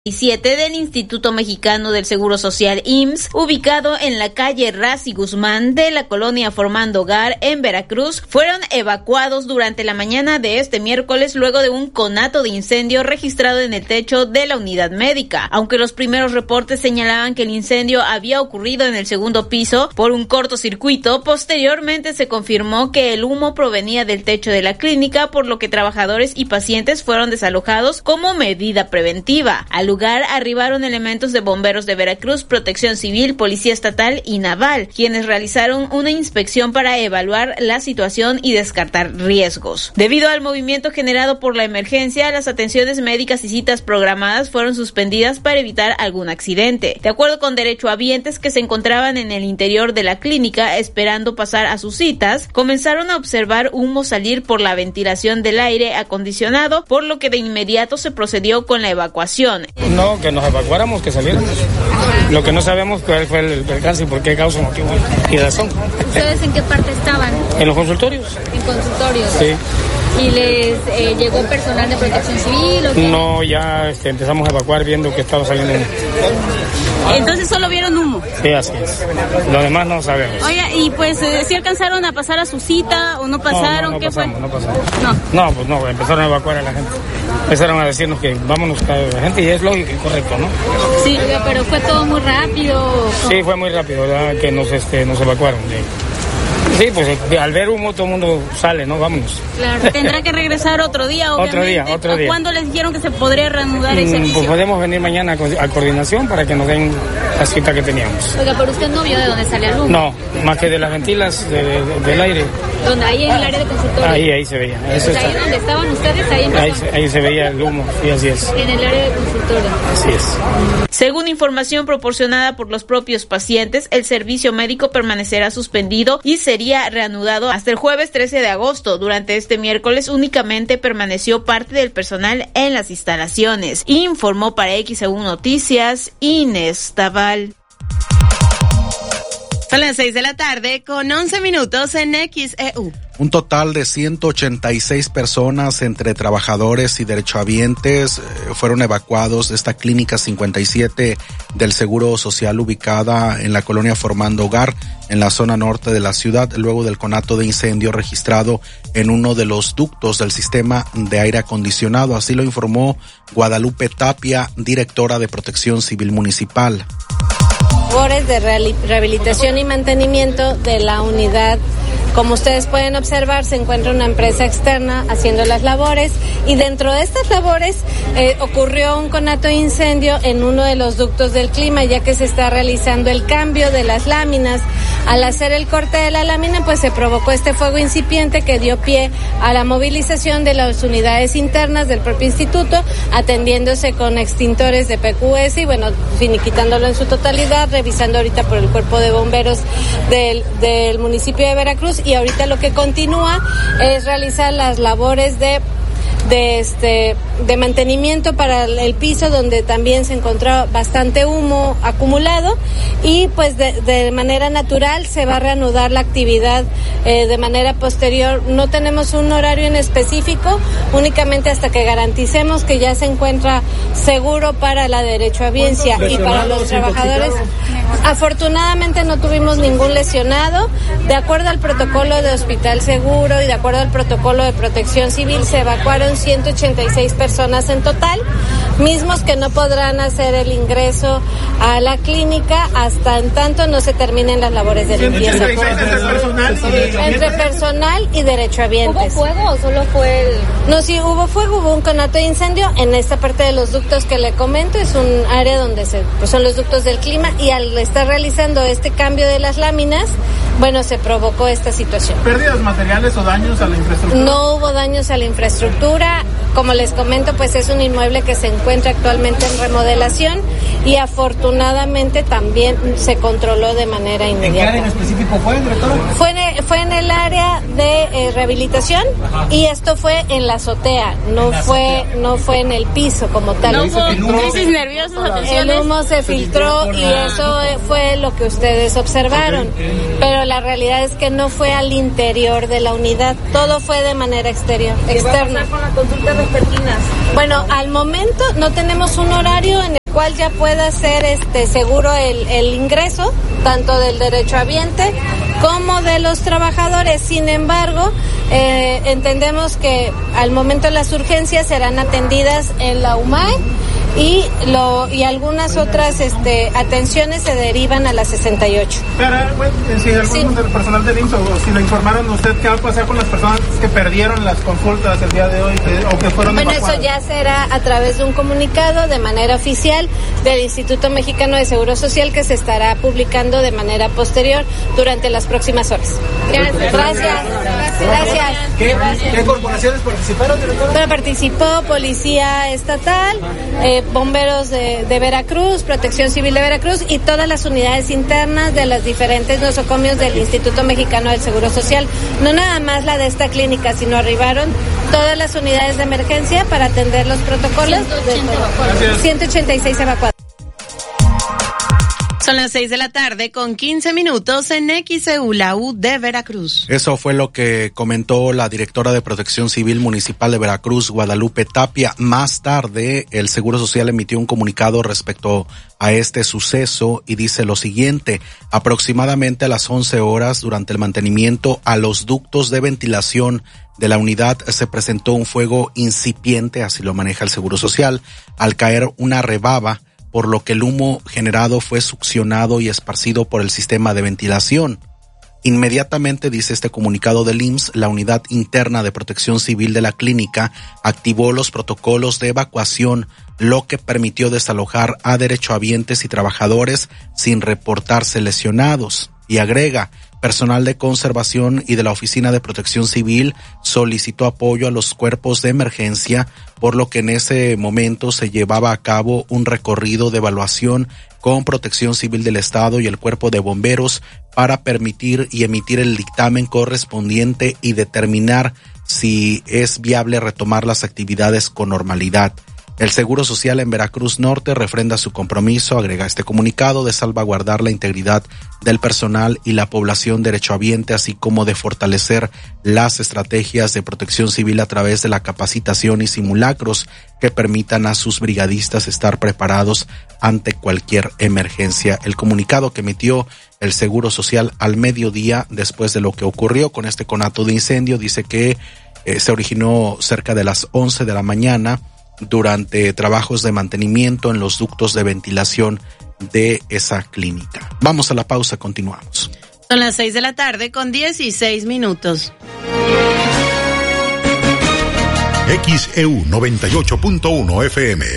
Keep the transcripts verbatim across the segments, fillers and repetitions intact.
y siete del Instituto Mexicano del Seguro Social I M S S, ubicado en la calle Razi Guzmán de la colonia Formando Hogar en Veracruz, fueron evacuados durante la mañana de este miércoles luego de un conato de incendio registrado en el techo de la unidad médica. Aunque los primeros reportes señalaban que el incendio había ocurrido en el segundo piso por un cortocircuito, posteriormente se confirmó que el humo provenía del techo de la clínica, por lo que trabajadores y pacientes fueron desalojados como medida preventiva. Al lugar arribaron elementos de bomberos de Veracruz, Protección Civil, Policía Estatal y Naval, quienes realizaron una inspección para evaluar la situación y descartar riesgos. Debido al movimiento generado por la emergencia, las atenciones médicas y citas programadas fueron suspendidas para evitar algún accidente. De acuerdo con derechohabientes que se encontraban en el interior de la clínica esperando pasar a sus citas, comenzaron a observar humo salir por la ventilación del aire acondicionado, por lo que de inmediato se procedió con la evacuación. No, que nos evacuáramos, que saliéramos. Lo que no sabemos cuál fue el percance y por qué causa, motivo y razón. ¿Ustedes en qué parte estaban? En los consultorios. En consultorios. Sí. ¿Y les eh, llegó personal de Protección Civil o qué? No, ya este, empezamos a evacuar viendo que estaba saliendo humo. Entonces solo vieron humo. Sí, así es. Lo demás no sabemos. Oiga, y pues, eh, ¿sí alcanzaron a pasar a su cita o no pasaron? No, no, no ¿Qué pasamos, fue? No pasamos. No. No, pues no, empezaron a evacuar a la gente. Empezaron a decirnos que vámonos a la gente y es lógico y correcto, ¿no? Sí, oiga, pero fue todo muy rápido. Sí, fue muy rápido, ¿verdad? Que nos, este, nos evacuaron. Sí. Sí, pues al ver humo todo el mundo sale, ¿no? Vámonos. Claro, tendrá que regresar otro día, obviamente. Otro día, otro día. ¿Cuándo les dijeron que se podría reanudar el servicio? Pues podemos venir mañana a coordinación para que nos den la cita que teníamos. Oiga, pero usted no vio de dónde sale el humo. No, más que de las ventilas de, de, del aire. ¿Dónde? Ahí en el área de consultorio. Ahí, ahí se veía. Eso ahí está. donde estaban ustedes, ahí en ahí, se, ahí se veía el humo, sí, así es. En el área de consultorio. Así es. Según información proporcionada por los propios pacientes, el servicio médico permanecerá suspendido y sería reanudado hasta el jueves trece de agosto. Durante este miércoles únicamente permaneció parte del personal en las instalaciones. Informó para X E U Noticias Inés Taval. Son las seis de la tarde con once minutos en X E U. Un total de ciento ochenta y seis personas entre trabajadores y derechohabientes eh, fueron evacuados de esta clínica cincuenta y siete del Seguro Social ubicada en la colonia Formando Hogar, en la zona norte de la ciudad, luego del conato de incendio registrado en uno de los ductos del sistema de aire acondicionado. Así lo informó Guadalupe Tapia, directora de Protección Civil Municipal. Labores de rehabilitación y mantenimiento de la unidad. Como ustedes pueden observar, se encuentra una empresa externa haciendo las labores y dentro de estas labores eh, ocurrió un conato de incendio en uno de los ductos del clima, ya que se está realizando el cambio de las láminas. Al hacer el corte de la lámina, pues se provocó este fuego incipiente que dio pie a la movilización de las unidades internas del propio instituto, atendiéndose con extintores de P Q S y bueno, finiquitándolo en su totalidad, revisando ahorita por el cuerpo de bomberos del, del municipio de Veracruz. Y ahorita lo que continúa es realizar las labores de de este de mantenimiento para el piso, donde también se encontró bastante humo acumulado, y pues de, de manera natural se va a reanudar la actividad eh, de manera posterior. No tenemos un horario en específico, únicamente hasta que garanticemos que ya se encuentra seguro para la derechohabiencia y para los trabajadores. Afortunadamente no tuvimos ningún lesionado. De acuerdo al protocolo de Hospital Seguro y de acuerdo al protocolo de Protección Civil, se evacuaron ciento ochenta y seis personas en total, mismos que no podrán hacer el ingreso a la clínica hasta en tanto no se terminen las labores de limpieza. ¿Entre personal y derechohabientes? Entre personal y derechohabientes. ¿Hubo fuego o solo fue el...? No, sí, hubo fuego, hubo un conato de incendio en esta parte de los ductos que le comento. Es un área donde se, pues son los ductos del clima, y al estar realizando este cambio de las láminas, bueno, se provocó esta situación. ¿Pérdidas materiales o daños a la infraestructura? No hubo daños a la infraestructura. Como les comento, pues es un inmueble que se encuentra actualmente en remodelación y afortunadamente también se controló de manera inmediata. ¿En qué área en específico fue, directora? Fue en el, fue en el área de eh, rehabilitación. Ajá. Y esto fue en la azotea, no la fue azotea. no fue en el piso como tal. No hubo crisis nerviosas, atenciones. El humo se filtró y eso fue lo que ustedes observaron. Okay. Pero la realidad es que no fue al interior de la unidad, todo fue de manera exterior, externa. ¿Qué va a pasar con las consultas vespertinas? Bueno, al momento no tenemos un horario en el cual ya pueda ser este seguro el, el ingreso, tanto del derechohabiente como de los trabajadores. Sin embargo, eh, entendemos que al momento las urgencias serán atendidas en la U M A E y lo y algunas otras este atenciones se derivan a la sesenta y ocho. Pero, bueno, si algún sí. del personal del I M S S o si le informaron a usted, ¿qué va a pasar con las personas que perdieron las consultas el día de hoy que, o que fueron Bueno, evacuadas? Eso ya será a través de un comunicado de manera oficial del Instituto Mexicano de Seguro Social que se estará publicando de manera posterior durante las próximas horas. Gracias. Gracias. Gracias. ¿Qué, ¿qué corporaciones participaron, directora? Bueno, participó Policía Estatal, eh, Bomberos de, de Veracruz, Protección Civil de Veracruz y todas las unidades internas de las diferentes nosocomios del Instituto Mexicano del Seguro Social. No nada más la de esta clínica, sino arribaron todas las unidades de emergencia para atender los protocolos. ciento ochenta y seis evacuados. Son las seis de la tarde con quince minutos en X E U, la U de Veracruz. Eso fue lo que comentó la directora de Protección Civil Municipal de Veracruz, Guadalupe Tapia. Más tarde, el Seguro Social emitió un comunicado respecto a este suceso y dice lo siguiente: aproximadamente a las once horas, durante el mantenimiento a los ductos de ventilación de la unidad, se presentó un fuego incipiente, así lo maneja el Seguro Social, al caer una rebaba, por lo que el humo generado fue succionado y esparcido por el sistema de ventilación. Inmediatamente, dice este comunicado del I M S S, la unidad interna de protección civil de la clínica activó los protocolos de evacuación, lo que permitió desalojar a derechohabientes y trabajadores sin reportarse lesionados. Y agrega, personal de conservación y de la Oficina de Protección Civil solicitó apoyo a los cuerpos de emergencia, por lo que en ese momento se llevaba a cabo un recorrido de evaluación con Protección Civil del Estado y el Cuerpo de Bomberos para permitir y emitir el dictamen correspondiente y determinar si es viable retomar las actividades con normalidad. El Seguro Social en Veracruz Norte refrenda su compromiso, agrega este comunicado, de salvaguardar la integridad del personal y la población derechohabiente, así como de fortalecer las estrategias de protección civil a través de la capacitación y simulacros que permitan a sus brigadistas estar preparados ante cualquier emergencia. El comunicado que emitió el Seguro Social al mediodía, después de lo que ocurrió con este conato de incendio, dice que eh, se originó cerca de las once de la mañana, durante trabajos de mantenimiento en los ductos de ventilación de esa clínica. Vamos a la pausa, continuamos. Son las seis de la tarde con dieciséis minutos. X E U noventa y ocho punto uno F M.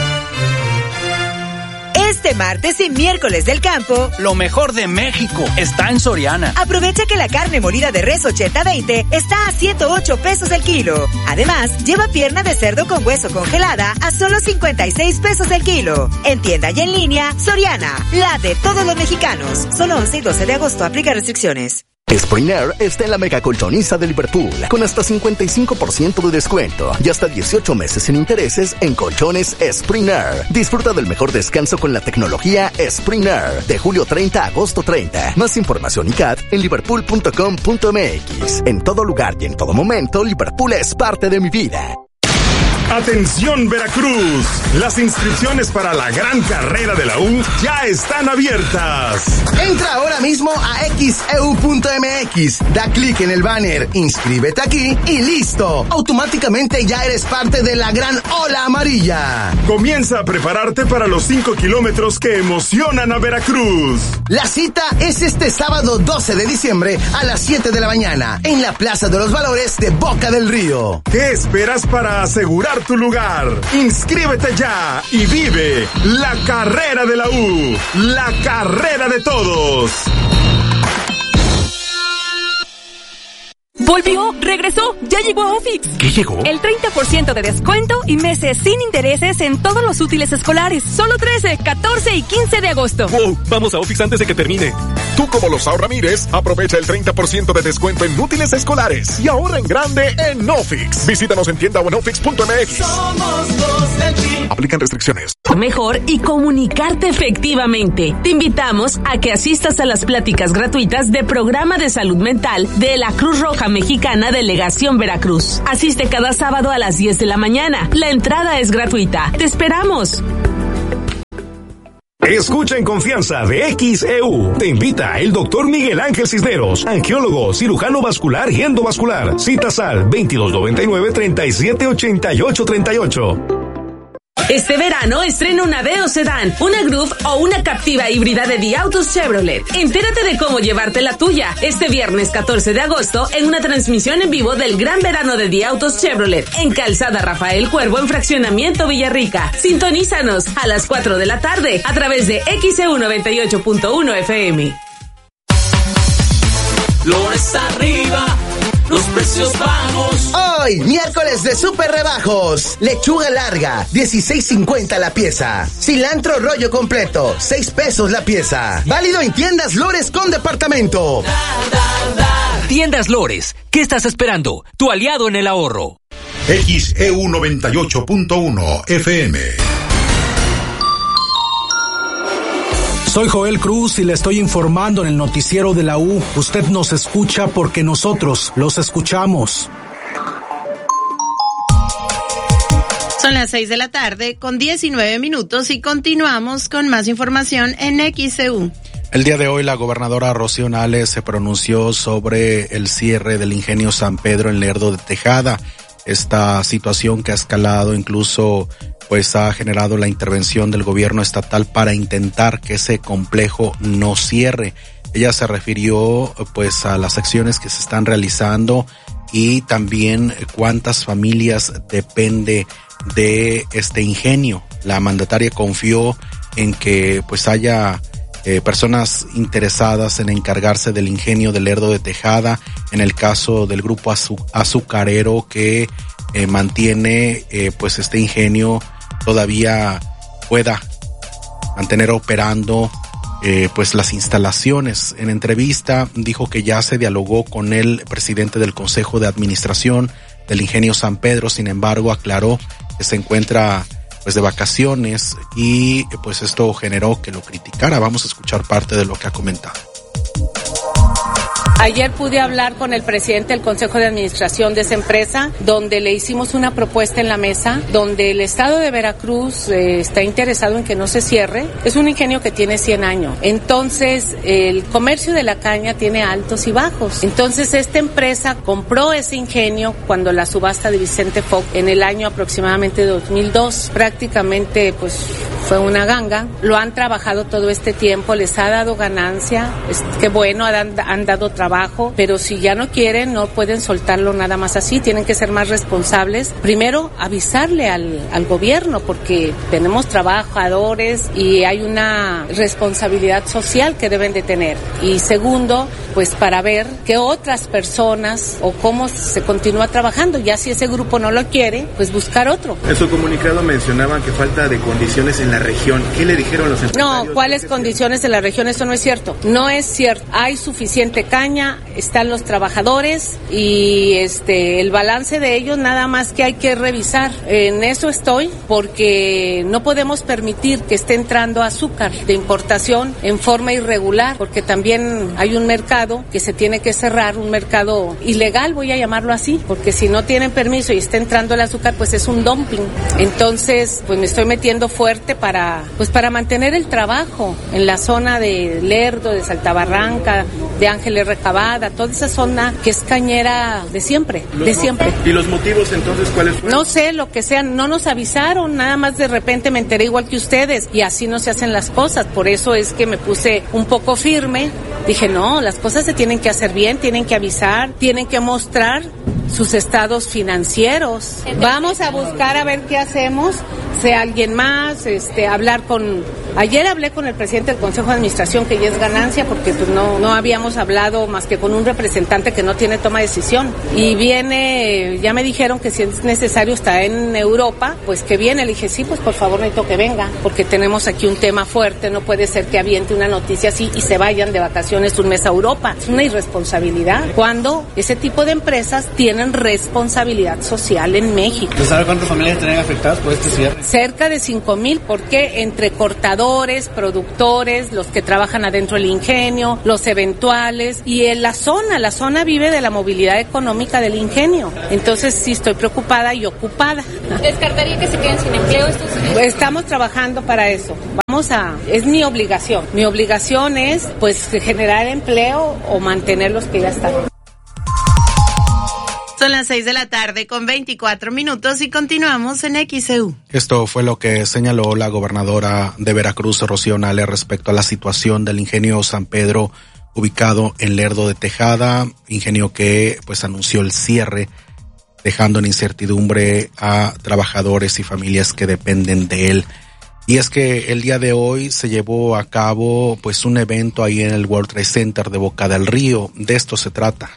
Este martes y miércoles del campo, lo mejor de México está en Soriana. Aprovecha que la carne molida de res ochenta veinte está a ciento ocho pesos el kilo. Además, lleva pierna de cerdo con hueso congelada a solo cincuenta y seis pesos el kilo. En tienda y en línea, Soriana, la de todos los mexicanos. Solo once y doce de agosto, aplica restricciones. Spring Air está en la mega colchoniza de Liverpool, con hasta cincuenta y cinco por ciento de descuento y hasta dieciocho meses sin intereses en colchones Spring Air. Disfruta del mejor descanso con la tecnología Spring Air, de julio treinta a agosto treinta. Más información y C A T en liverpool punto com punto m x. En todo lugar y en todo momento, Liverpool es parte de mi vida. Atención Veracruz, las inscripciones para la gran carrera de la U ya están abiertas. Entra ahora mismo a x e u punto m x, da clic en el banner, inscríbete aquí y listo. Automáticamente ya eres parte de la gran ola amarilla. Comienza a prepararte para los cinco kilómetros que emocionan a Veracruz. La cita es este sábado doce de diciembre a las siete de la mañana en la Plaza de los Valores de Boca del Río. ¿Qué esperas para asegurar tu lugar? Inscríbete ya y vive la carrera de la U, la carrera de todos. Volvió, regresó, ya llegó a Ofix. ¿Qué llegó? El treinta por ciento de descuento y meses sin intereses en todos los útiles escolares. Solo trece, catorce y quince de agosto. Wow, vamos a Ofix antes de que termine. Tú como Lozao Ramírez, aprovecha el treinta por ciento de descuento en útiles escolares y ahorra en grande en Ofix. Visítanos en tienda o en ofix punto m x. Somos dos del team. Aplican restricciones. Mejor y comunicarte efectivamente. Te invitamos a que asistas a las pláticas gratuitas de Programa de Salud Mental de la Cruz Roja Mexicana Delegación Veracruz. Asiste cada sábado a las diez de la mañana. La entrada es gratuita. ¡Te esperamos! Escucha en confianza de X E U. Te invita el doctor Miguel Ángel Cisneros, angiólogo, cirujano vascular y endovascular. Citas al veintidós noventa y nueve, treinta y siete, ochenta y ocho, treinta y ocho. Este verano estrena una Aveo Sedán, una Groove o una Captiva híbrida de Diautos Chevrolet. Entérate de cómo llevarte la tuya este viernes catorce de agosto en una transmisión en vivo del Gran Verano de Diautos Chevrolet en Calzada Rafael Cuervo en Fraccionamiento Villarrica. Sintonízanos a las cuatro de la tarde a través de X E U noventa y ocho punto uno F M. Flores arriba, los precios bajos. Hoy, miércoles de super rebajos. Lechuga larga, dieciséis cincuenta la pieza. Cilantro rollo completo, seis pesos la pieza. Válido en tiendas Lores con departamento. Tiendas Lores, ¿qué estás esperando? Tu aliado en el ahorro. X E U noventa y ocho punto uno F M. Soy Joel Cruz y le estoy informando en el noticiero de la U. Usted nos escucha porque nosotros los escuchamos. Son las seis de la tarde con diecinueve minutos y continuamos con más información en X E U. El día de hoy la gobernadora Rocío Nale se pronunció sobre el cierre del ingenio San Pedro en Lerdo de Tejada. Esta situación que ha escalado incluso pues ha generado la intervención del gobierno estatal para intentar que ese complejo no cierre. Ella se refirió pues a las acciones que se están realizando y también cuántas familias depende de este ingenio. La mandataria confió en que pues haya eh, personas interesadas en encargarse del ingenio de Lerdo de Tejada, en el caso del grupo azu- azucarero que eh, mantiene eh, pues este ingenio todavía pueda mantener operando eh, pues las instalaciones. En entrevista dijo que ya se dialogó con el presidente del Consejo de Administración del Ingenio San Pedro, sin embargo aclaró que se encuentra pues de vacaciones y pues esto generó que lo criticara. Vamos a escuchar parte de lo que ha comentado. Ayer pude hablar con el presidente del Consejo de Administración de esa empresa, donde le hicimos una propuesta en la mesa, donde el Estado de Veracruz eh, está interesado en que no se cierre. Es un ingenio que tiene cien años. Entonces, el comercio de la caña tiene altos y bajos. Entonces, esta empresa compró ese ingenio cuando la subasta de Vicente Fox en el año aproximadamente dos mil dos. Prácticamente, pues, fue una ganga. Lo han trabajado todo este tiempo, les ha dado ganancia. Es que bueno, han, han dado trabajo. Trabajo, pero si ya no quieren, no pueden soltarlo nada más así, tienen que ser más responsables. Primero, avisarle al, al gobierno, porque tenemos trabajadores y hay una responsabilidad social que deben de tener. Y segundo, pues para ver qué otras personas o cómo se continúa trabajando, ya si ese grupo no lo quiere, pues buscar otro. En su comunicado mencionaban que falta de condiciones en la región. ¿Qué le dijeron los empresarios? No, ¿cuáles condiciones en la región? Eso no es cierto. No es cierto. Hay suficiente caña, están los trabajadores y este el balance de ellos nada más que hay que revisar. En eso estoy, porque no podemos permitir que esté entrando azúcar de importación en forma irregular, porque también hay un mercado que se tiene que cerrar, un mercado ilegal, voy a llamarlo así, porque si no tienen permiso y está entrando el azúcar, pues es un dumping. Entonces, pues me estoy metiendo fuerte para pues para mantener el trabajo en la zona de Lerdo, de Saltabarranca, de Ángeles Recabada, toda esa zona que es cañera de siempre, de siempre. ¿Y los motivos entonces cuáles fueron? No sé, lo que sean, no nos avisaron, nada más de repente me enteré igual que ustedes y así no se hacen las cosas, por eso es que me puse un poco firme, dije no, las cosas se tienen que hacer bien, tienen que avisar, tienen que mostrar sus estados financieros. Vamos a buscar a ver qué hacemos. sea alguien más, este, hablar con... Ayer hablé con el presidente del Consejo de Administración, que ya es ganancia, porque pues no, no habíamos hablado más que con un representante que no tiene toma de decisión. Y viene, ya me dijeron que si es necesario está en Europa, pues que viene. Le dije, sí, pues por favor necesito que venga, porque tenemos aquí un tema fuerte, no puede ser que aviente una noticia así y se vayan de vacaciones un mes a Europa. Es una irresponsabilidad, cuando ese tipo de empresas tienen responsabilidad social en México. ¿Usted sabe cuántas familias estarían afectadas por este cierre? Cerca de cinco mil, porque entre cortadores, productores, los que trabajan adentro del ingenio, los eventuales, y en la zona, la zona vive de la movilidad económica del ingenio. Entonces sí estoy preocupada y ocupada. ¿Descartaría que se queden sin empleo estos? Estamos trabajando para eso. Vamos a, es mi obligación. Mi obligación es pues generar empleo o mantener los que ya están. Son las seis de la tarde con veinticuatro minutos y continuamos en X E U. Esto fue lo que señaló la gobernadora de Veracruz, Rocío Nale, respecto a la situación del ingenio San Pedro, ubicado en Lerdo de Tejada, ingenio que pues anunció el cierre, dejando en incertidumbre a trabajadores y familias que dependen de él. Y es que el día de hoy se llevó a cabo pues un evento ahí en el World Trade Center de Boca del Río. De esto se trata.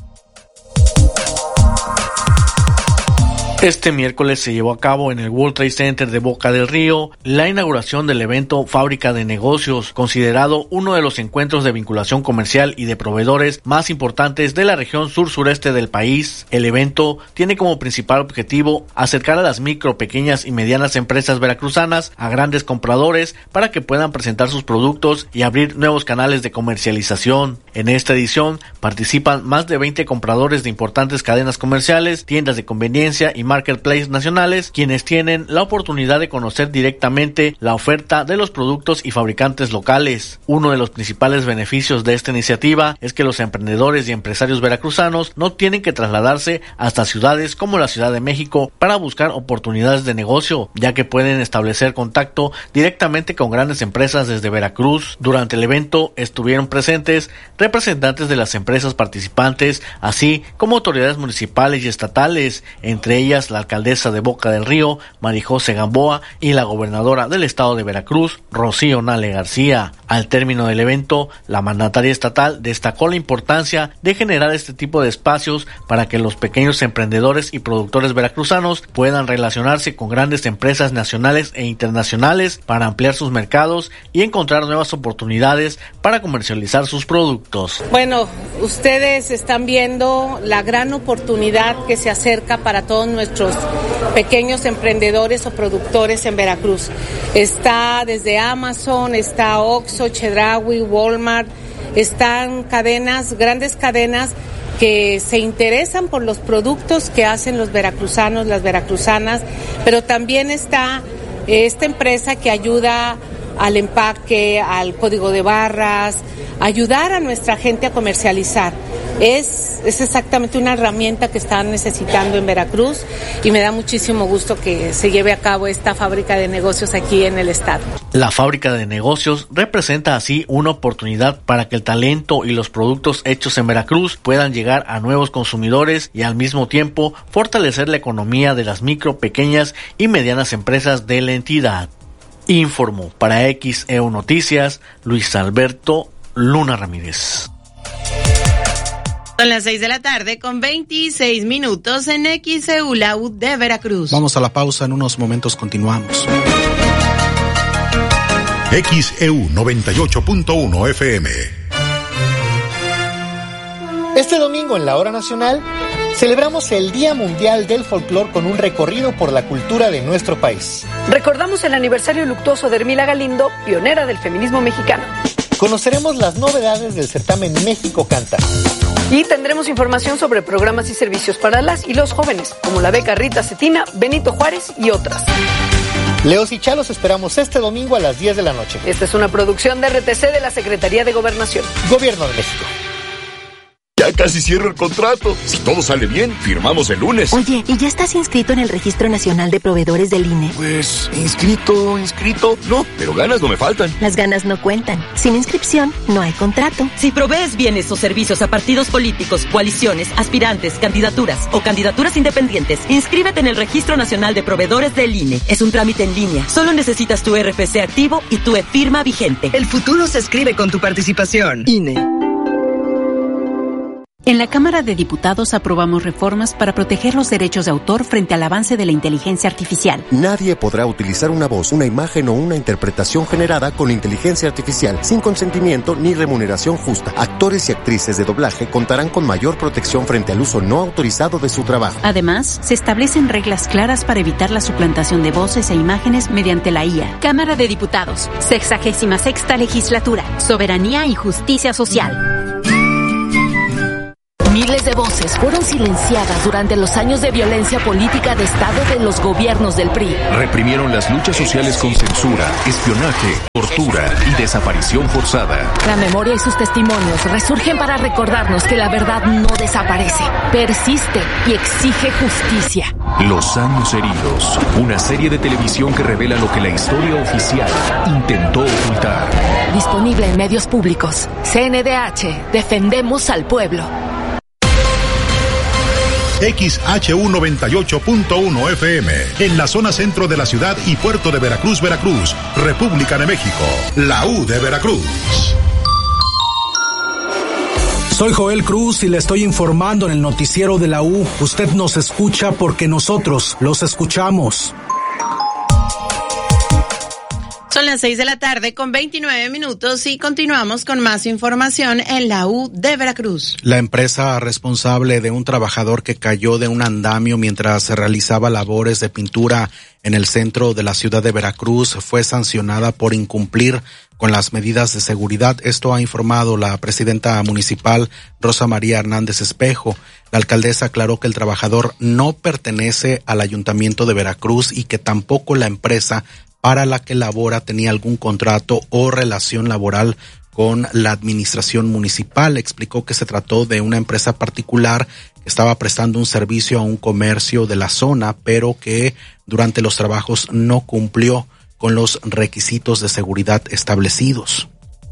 Este miércoles se llevó a cabo en el World Trade Center de Boca del Río la inauguración del evento Fábrica de Negocios, considerado uno de los encuentros de vinculación comercial y de proveedores más importantes de la región sur-sureste del país. El evento tiene como principal objetivo acercar a las micro, pequeñas y medianas empresas veracruzanas a grandes compradores para que puedan presentar sus productos y abrir nuevos canales de comercialización. En esta edición participan más de veinte compradores de importantes cadenas comerciales, tiendas de conveniencia y marketplace nacionales, quienes tienen la oportunidad de conocer directamente la oferta de los productos y fabricantes locales. Uno de los principales beneficios de esta iniciativa es que los emprendedores y empresarios veracruzanos no tienen que trasladarse hasta ciudades como la Ciudad de México para buscar oportunidades de negocio, ya que pueden establecer contacto directamente con grandes empresas desde Veracruz. Durante el evento estuvieron presentes representantes de las empresas participantes, así como autoridades municipales y estatales, entre ellas la alcaldesa de Boca del Río, Marijose Gamboa, y la gobernadora del estado de Veracruz, Rocío Nale García. Al término del evento, la mandataria estatal destacó la importancia de generar este tipo de espacios para que los pequeños emprendedores y productores veracruzanos puedan relacionarse con grandes empresas nacionales e internacionales para ampliar sus mercados y encontrar nuevas oportunidades para comercializar sus productos. Bueno, ustedes están viendo la gran oportunidad que se acerca para todos nuestros pequeños emprendedores o productores en Veracruz. Está desde Amazon, está Oxxo, Chedraui, Walmart, están cadenas, grandes cadenas que se interesan por los productos que hacen los veracruzanos, las veracruzanas, pero también está esta empresa que ayuda al empaque, al código de barras, ayudar a nuestra gente a comercializar. Es, es exactamente una herramienta que están necesitando en Veracruz y me da muchísimo gusto que se lleve a cabo esta fábrica de negocios aquí en el estado. La fábrica de negocios representa así una oportunidad para que el talento y los productos hechos en Veracruz puedan llegar a nuevos consumidores y al mismo tiempo fortalecer la economía de las micro, pequeñas y medianas empresas de la entidad. Informó para X E U Noticias Luis Alberto Luna Ramírez. Son las seis de la tarde con veintiséis minutos en X E U, la U de Veracruz. Vamos a la pausa, en unos momentos continuamos. X E U noventa y ocho punto uno F M. Este domingo en la Hora Nacional celebramos el Día Mundial del Folclor con un recorrido por la cultura de nuestro país. Recordamos el aniversario luctuoso de Hermila Galindo, pionera del feminismo mexicano. Conoceremos las novedades del certamen México Canta. Y tendremos información sobre programas y servicios para las y los jóvenes, como la beca Rita Cetina, Benito Juárez y otras. Leos y Chalos esperamos este domingo a las diez de la noche. Esta es una producción de R T C de la Secretaría de Gobernación. Gobierno de México. Ya casi cierro el contrato. Si todo sale bien, firmamos el lunes. Oye, ¿y ya estás inscrito en el Registro Nacional de Proveedores del I N E? Pues, inscrito, inscrito, no, pero ganas no me faltan. Las ganas no cuentan. Sin inscripción, no hay contrato. Si provees bienes o servicios a partidos políticos, coaliciones, aspirantes, candidaturas o candidaturas independientes, inscríbete en el Registro Nacional de Proveedores del I N E. Es un trámite en línea. Solo necesitas tu R F C activo y tu e-firma vigente. El futuro se escribe con tu participación. I N E. En la Cámara de Diputados aprobamos reformas para proteger los derechos de autor frente al avance de la inteligencia artificial. Nadie podrá utilizar una voz, una imagen o una interpretación generada con inteligencia artificial sin consentimiento ni remuneración justa. Actores y actrices de doblaje contarán con mayor protección frente al uso no autorizado de su trabajo. Además, se establecen reglas claras para evitar la suplantación de voces e imágenes mediante la I A. Cámara de Diputados, sexagésima sexta legislatura, soberanía y justicia social. Miles de voces fueron silenciadas durante los años de violencia política de Estado de los gobiernos del P R I. Reprimieron las luchas sociales con censura, espionaje, tortura y desaparición forzada. La memoria y sus testimonios resurgen para recordarnos que la verdad no desaparece, persiste y exige justicia. Los años heridos, una serie de televisión que revela lo que la historia oficial intentó ocultar. Disponible en medios públicos. C N D H, defendemos al pueblo. X H U noventa y ocho punto uno F M, en la zona centro de la ciudad y puerto de Veracruz, Veracruz, República de México, la U de Veracruz. Soy Joel Cruz y le estoy informando en el noticiero de la U. Usted nos escucha porque nosotros los escuchamos. Son las seis de la tarde con veintinueve minutos y continuamos con más información en la U de Veracruz. La empresa responsable de un trabajador que cayó de un andamio mientras se realizaba labores de pintura en el centro de la ciudad de Veracruz fue sancionada por incumplir con las medidas de seguridad. Esto ha informado la presidenta municipal Rosa María Hernández Espejo. La alcaldesa aclaró que el trabajador no pertenece al ayuntamiento de Veracruz y que tampoco la empresa para la que labora tenía algún contrato o relación laboral con la administración municipal. Explicó que se trató de una empresa particular que estaba prestando un servicio a un comercio de la zona, pero que durante los trabajos no cumplió con los requisitos de seguridad establecidos.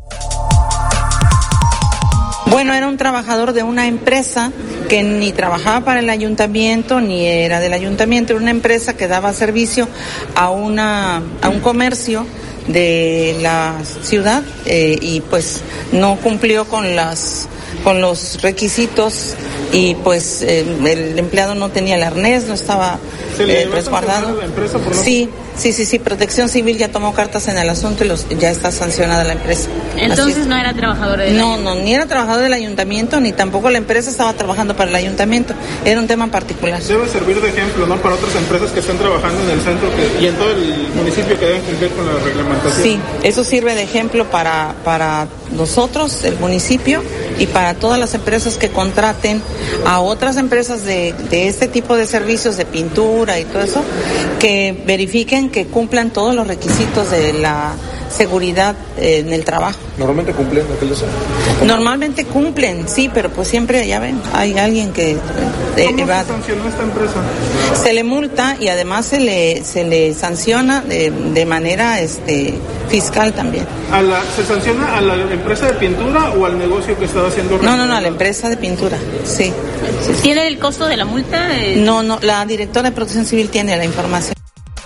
Bueno, era un trabajador de una empresa que ni trabajaba para el ayuntamiento ni era del ayuntamiento, era una empresa que daba servicio a una a un comercio de la ciudad eh, y pues no cumplió con las con los requisitos y pues eh, el empleado no tenía el arnés, no estaba eh, resguardado. ¿La empresa por no... Sí, sí, sí, sí, Protección Civil ya tomó cartas en el asunto y los, ya está sancionada la empresa. Entonces no era trabajador del No, no, ni era trabajador del ayuntamiento, ni tampoco la empresa estaba trabajando para el ayuntamiento, era un tema particular. Debe servir de ejemplo, ¿no?, para otras empresas que están trabajando en el centro que, y en todo el municipio que deben cumplir con la reglamentación. Sí, eso sirve de ejemplo para, para nosotros, el municipio, y para todas las empresas que contraten a otras empresas de, de este tipo de servicios de pintura y todo eso, que verifiquen que cumplan todos los requisitos de la seguridad en el trabajo. ¿Normalmente cumplen lo que les Normalmente cumplen, sí, pero pues siempre, ya ven, hay alguien que eh, ¿Cómo evade. se sancionó esta empresa? Se le multa y además se le se le sanciona de, de manera este fiscal también. ¿A la, ¿Se sanciona a la empresa de pintura o al negocio que estaba haciendo? No, no, no, a la empresa de pintura, sí. sí, sí. ¿Tiene el costo de la multa? Eh... No, no, la directora de Protección Civil tiene la información.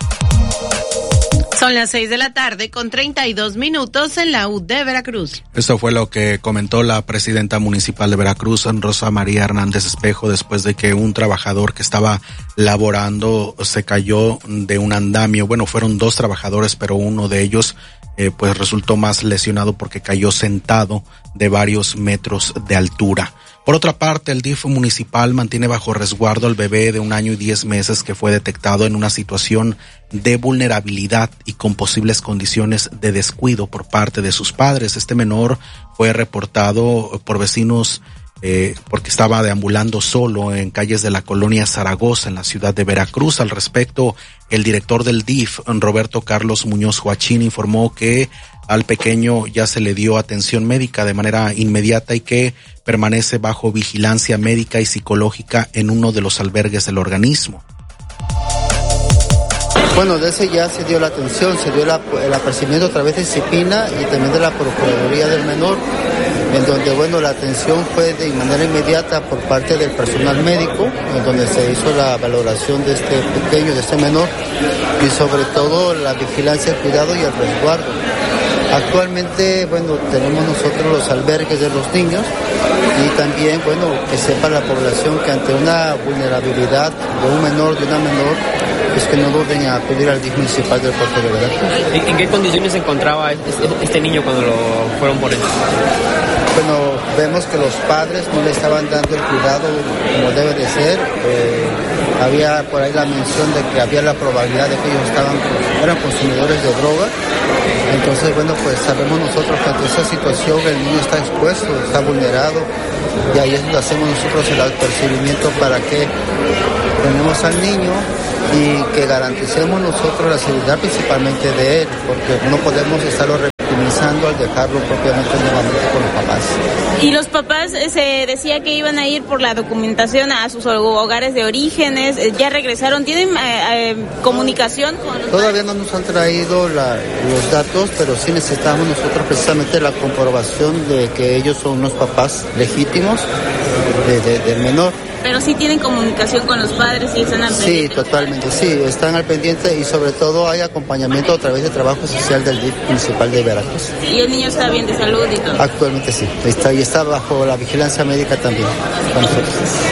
Son las seis de la tarde con treinta y dos minutos en la U de Veracruz. Esto fue lo que comentó la presidenta municipal de Veracruz, Rosa María Hernández Espejo, después de que un trabajador que estaba laborando se cayó de un andamio. Bueno, fueron dos trabajadores, pero uno de ellos eh, pues resultó más lesionado porque cayó sentado de varios metros de altura. Por otra parte, el D I F municipal mantiene bajo resguardo al bebé de un año y diez meses que fue detectado en una situación de vulnerabilidad y con posibles condiciones de descuido por parte de sus padres. Este menor fue reportado por vecinos eh, porque estaba deambulando solo en calles de la colonia Zaragoza en la ciudad de Veracruz. Al respecto, el director del D I F, Roberto Carlos Muñoz Joachín, informó que Al pequeño ya se le dio atención médica de manera inmediata y que permanece bajo vigilancia médica y psicológica en uno de los albergues del organismo. Bueno, de ese ya se dio la atención, se dio la, el apercibimiento a través de disciplina y también de la Procuraduría del Menor, en donde, bueno, la atención fue de manera inmediata por parte del personal médico, en donde se hizo la valoración de este pequeño, de este menor, y sobre todo la vigilancia, el cuidado y el resguardo. Actualmente, bueno, tenemos nosotros los albergues de los niños y también, bueno, que sepa la población que ante una vulnerabilidad de un menor, de una menor, es que no duden en acudir al D I F municipal del puerto de Veracruz. ¿En qué condiciones se encontraba este niño cuando lo fueron por él? Bueno, vemos que los padres no le estaban dando el cuidado como debe de ser. Eh, había por ahí la mención de que había la probabilidad de que ellos estaban, eran consumidores de droga. Entonces, bueno, pues sabemos nosotros que ante esa situación el niño está expuesto, está vulnerado, y ahí es donde hacemos nosotros el apercibimiento para que tenemos al niño y que garanticemos nosotros la seguridad principalmente de él, porque no podemos estarlo reprimizando al dejarlo propiamente nuevamente con los papás. Y los papás eh, se decía que iban a ir por la documentación a sus hogares de orígenes, eh, ya regresaron, ¿tienen eh, eh, comunicación con los Todavía no nos han traído la, los datos, pero sí necesitamos nosotros precisamente la comprobación de que ellos son unos papás legítimos de, de, del menor. Pero sí tienen comunicación con los padres y están al pendiente. Sí, totalmente, sí, están al pendiente y sobre todo hay acompañamiento a través de trabajo social del D I F municipal de Veracruz. ¿Y el niño está bien de salud y todo? Actualmente sí, está y está bajo la vigilancia médica también con nosotros.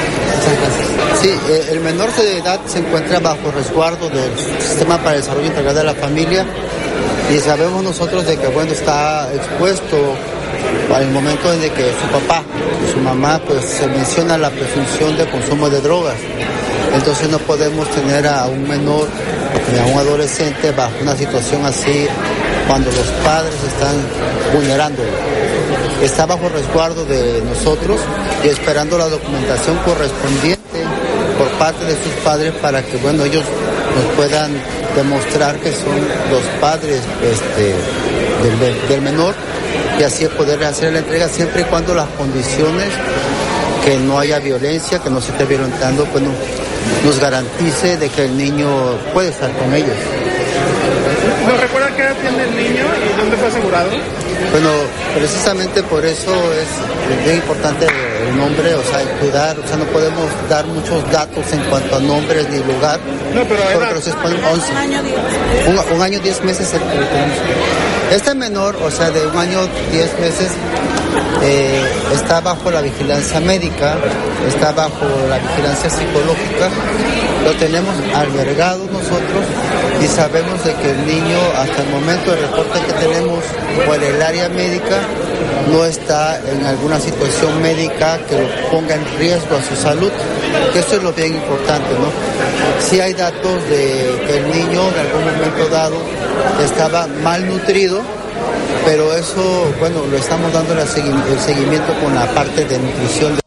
Sí, el menor de edad se encuentra bajo resguardo del Sistema para el Desarrollo Integral de la Familia y sabemos nosotros de que, bueno, está expuesto al momento en que su papá y su mamá, pues se menciona la presunción de consumo de drogas. Entonces no podemos tener a un menor ni a un adolescente bajo una situación así cuando los padres están vulnerándolo. Está bajo resguardo de nosotros y esperando la documentación correspondiente por parte de sus padres para que, bueno, ellos nos puedan demostrar que son los padres este, del, del menor, y así poder hacer la entrega siempre y cuando las condiciones, que no haya violencia, que no se esté violentando, pues no, nos garantice de que el niño puede estar con ellos. ¿Nos recuerda qué edad tiene el niño y dónde fue asegurado? Bueno, precisamente por eso es bien importante el nombre, o sea, el cuidar, o sea, no podemos dar muchos datos en cuanto a nombres ni lugar. No, pero solo que se exponen once. Un año, diez meses. Un, un año, diez meses el que tenemos. Este menor, o sea, de un año, diez meses, eh, está bajo la vigilancia médica, está bajo la vigilancia psicológica, lo tenemos albergado nosotros y sabemos de que el niño, hasta el momento del reporte que tenemos por el área médica, no está en alguna situación médica que lo ponga en riesgo a su salud, que eso es lo bien importante, ¿no? Sí hay datos de que el niño en algún momento dado estaba malnutrido, pero eso, bueno, lo estamos dando el seguimiento con la parte de nutrición.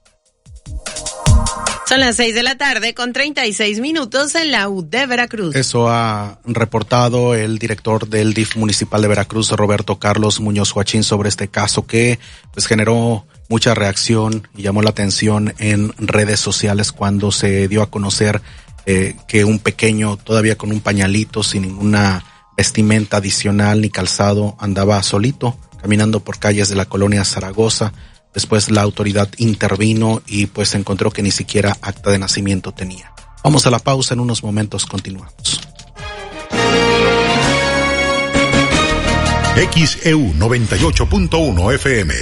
Son las seis de la tarde con treinta y seis minutos en la U de Veracruz. Eso ha reportado el director del D I F municipal de Veracruz, Roberto Carlos Muñoz Huachín, sobre este caso que pues generó mucha reacción y llamó la atención en redes sociales cuando se dio a conocer eh, que un pequeño, todavía con un pañalito, sin ninguna vestimenta adicional ni calzado, andaba solito caminando por calles de la colonia Zaragoza. Después la autoridad intervino y pues encontró que ni siquiera acta de nacimiento tenía. Vamos a la pausa, en unos momentos continuamos. X E U noventa y ocho punto uno F M.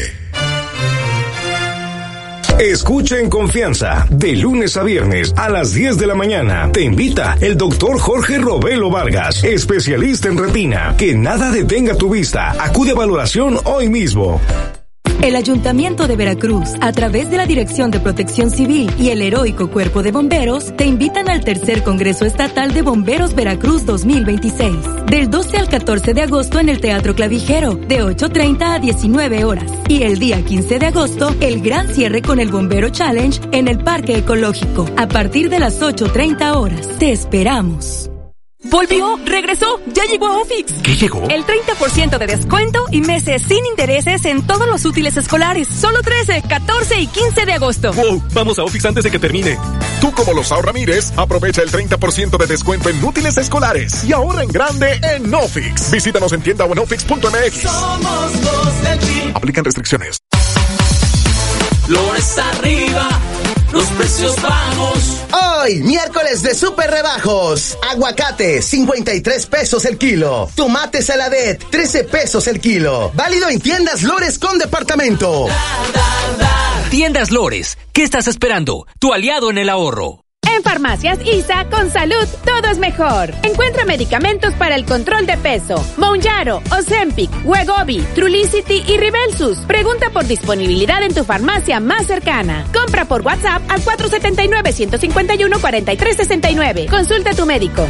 Escucha en confianza, de lunes a viernes a las diez de la mañana. Te invita el doctor Jorge Robelo Vargas, especialista en retina. Que nada detenga tu vista. Acude a valoración hoy mismo. El Ayuntamiento de Veracruz, a través de la Dirección de Protección Civil y el Heroico Cuerpo de Bomberos, te invitan al tercer Congreso Estatal de Bomberos Veracruz dos mil veintiséis, del doce al catorce de agosto en el Teatro Clavijero, de ocho treinta a diecinueve horas, y el día quince de agosto, el gran cierre con el Bombero Challenge en el Parque Ecológico, a partir de las ocho treinta horas. Te esperamos. Volvió, regresó, ya llegó a Ofix. ¿Qué llegó? El treinta por ciento de descuento y meses sin intereses en todos los útiles escolares. Solo trece, catorce y quince de agosto. Wow, vamos a Ofix antes de que termine. Tú como los Ramírez, aprovecha el treinta por ciento de descuento en útiles escolares y ahorra en grande en Ofix. Visítanos en tienda o en ofix punto m x. Somos los del team. Aplican restricciones. Flores arriba, los precios bajos. Hoy, miércoles de super rebajos. Aguacate, cincuenta y tres pesos el kilo. Tomate Saladet, trece pesos el kilo. Válido en tiendas Lores con departamento. Da, da, da. Tiendas Lores, ¿qué estás esperando? Tu aliado en el ahorro. En Farmacias I S A, con salud, todo es mejor. Encuentra medicamentos para el control de peso. Mounjaro, Ozempic, Wegovy, Trulicity y Ribelsus. Pregunta por disponibilidad en tu farmacia más cercana. Compra por WhatsApp al cuatro siete nueve, uno cinco uno, cuatro tres seis nueve. Consulta a tu médico.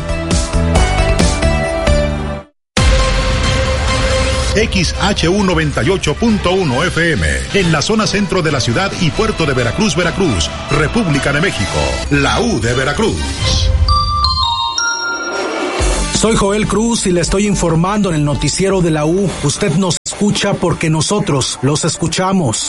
X H U noventa y ocho punto uno F M, en la zona centro de la ciudad y puerto de Veracruz, Veracruz, República de México, la U de Veracruz. Soy Joel Cruz y le estoy informando en el noticiero de la U. Usted nos escucha porque nosotros los escuchamos.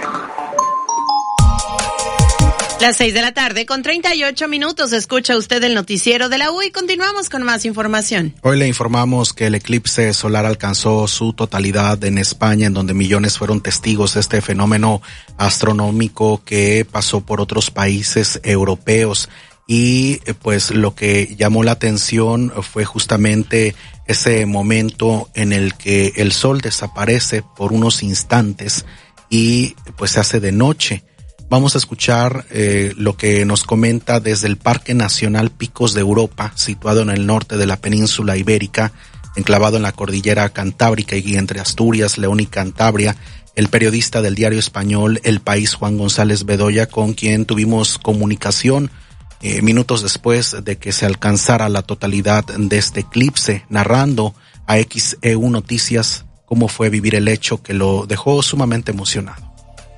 Las seis de la tarde con treinta y ocho minutos, escucha usted el noticiero de la U y continuamos con más información. Hoy le informamos que el eclipse solar alcanzó su totalidad en España, en donde millones fueron testigos de este fenómeno astronómico que pasó por otros países europeos. Y pues lo que llamó la atención fue justamente ese momento en el que el sol desaparece por unos instantes y pues se hace de noche. Vamos a escuchar eh, lo que nos comenta desde el Parque Nacional Picos de Europa, situado en el norte de la península ibérica, enclavado en la cordillera Cantábrica y entre Asturias, León y Cantabria, el periodista del diario español El País, Juan González Bedoya, con quien tuvimos comunicación eh, minutos después de que se alcanzara la totalidad de este eclipse, narrando a X E U Noticias cómo fue vivir el hecho que lo dejó sumamente emocionado.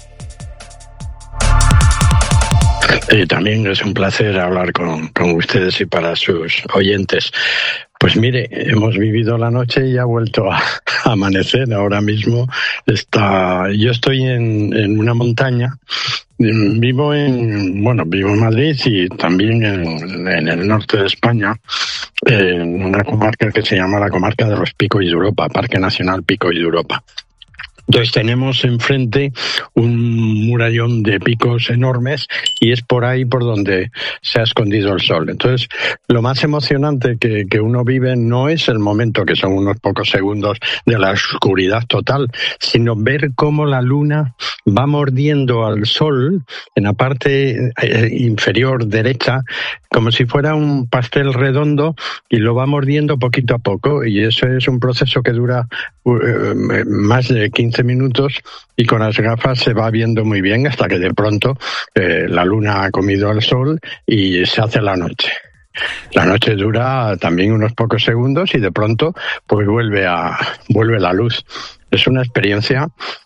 Y también es un placer hablar con, con ustedes y para sus oyentes. Pues mire, hemos vivido la noche y ha vuelto a, a amanecer. Ahora mismo está, yo estoy en, en una montaña. Vivo en, bueno, vivo en Madrid y también en, en el norte de España, en una comarca que se llama la comarca de los Picos de Europa, Parque Nacional Picos de Europa. Entonces tenemos enfrente un murallón de picos enormes y es por ahí por donde se ha escondido el sol. Entonces, lo más emocionante que, que uno vive no es el momento, que son unos pocos segundos de la oscuridad total, sino ver cómo la luna va mordiendo al sol en la parte eh, inferior derecha, como si fuera un pastel redondo, y lo va mordiendo poquito a poco, y eso es un proceso que dura uh, más de quince minutos, y con las gafas se va viendo muy bien hasta que de pronto eh, la luna ha comido al sol y se hace la noche. La noche dura también unos pocos segundos y de pronto pues vuelve a vuelve la luz. Es una experiencia,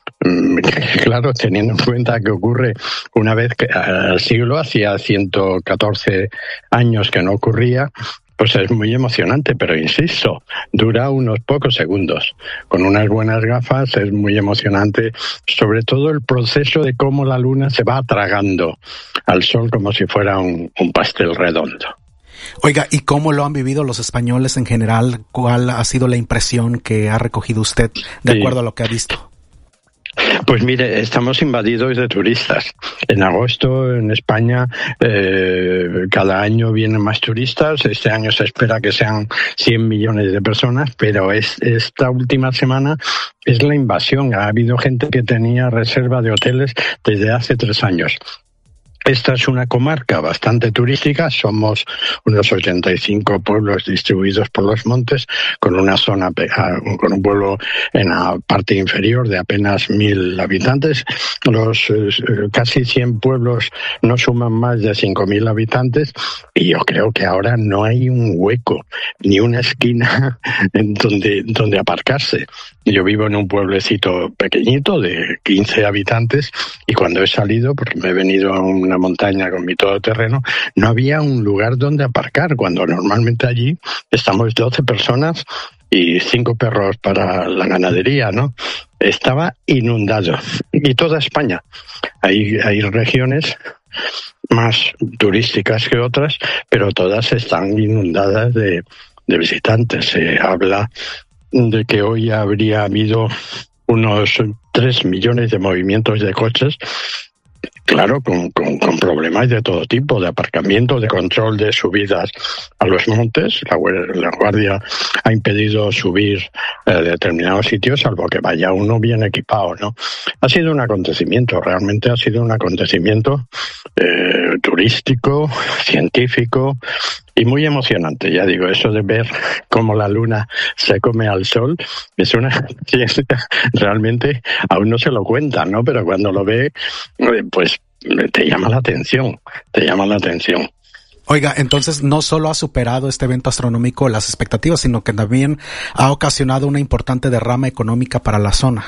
claro, teniendo en cuenta que ocurre una vez que al siglo, hacía ciento catorce años que no ocurría, pues es muy emocionante, pero insisto, dura unos pocos segundos. Con unas buenas gafas es muy emocionante, sobre todo el proceso de cómo la luna se va tragando al sol como si fuera un, un pastel redondo. Oiga, ¿y cómo lo han vivido los españoles en general? ¿Cuál ha sido la impresión que ha recogido usted de sí. acuerdo a lo que ha visto? Pues mire, estamos invadidos de turistas. En agosto en España eh, cada año vienen más turistas. Este año se espera que sean cien millones de personas, pero es, esta última semana es la invasión. Ha habido gente que tenía reserva de hoteles desde hace tres años. Esta es una comarca bastante turística, somos unos ochenta y cinco pueblos distribuidos por los montes, con una zona, con un pueblo en la parte inferior de apenas mil habitantes. Los eh, casi cien pueblos no suman más de cinco mil habitantes, y yo creo que ahora no hay un hueco, ni una esquina en donde, donde aparcarse. Yo vivo en un pueblecito pequeñito de quince habitantes, y cuando he salido, porque me he venido a una una montaña con mi todoterreno, no había un lugar donde aparcar, cuando normalmente allí estamos doce personas y cinco perros para la ganadería, ¿no? Estaba inundado. Y toda España. Hay, hay regiones más turísticas que otras, pero todas están inundadas de, de visitantes. Se habla de que hoy habría habido unos tres millones de movimientos de coches, claro, con, con, con problemas de todo tipo, de aparcamiento, de control de subidas a los montes. La, la Guardia ha impedido subir a eh, determinados sitios, salvo que vaya uno bien equipado, ¿no? Ha sido un acontecimiento, realmente ha sido un acontecimiento eh, turístico, científico, y muy emocionante. Ya digo, eso de ver cómo la luna se come al sol es una ciencia, realmente aún no se lo cuentan, ¿no? Pero cuando lo ve, pues te llama la atención, te llama la atención. Oiga, entonces no solo ha superado este evento astronómico las expectativas, sino que también ha ocasionado una importante derrama económica para la zona.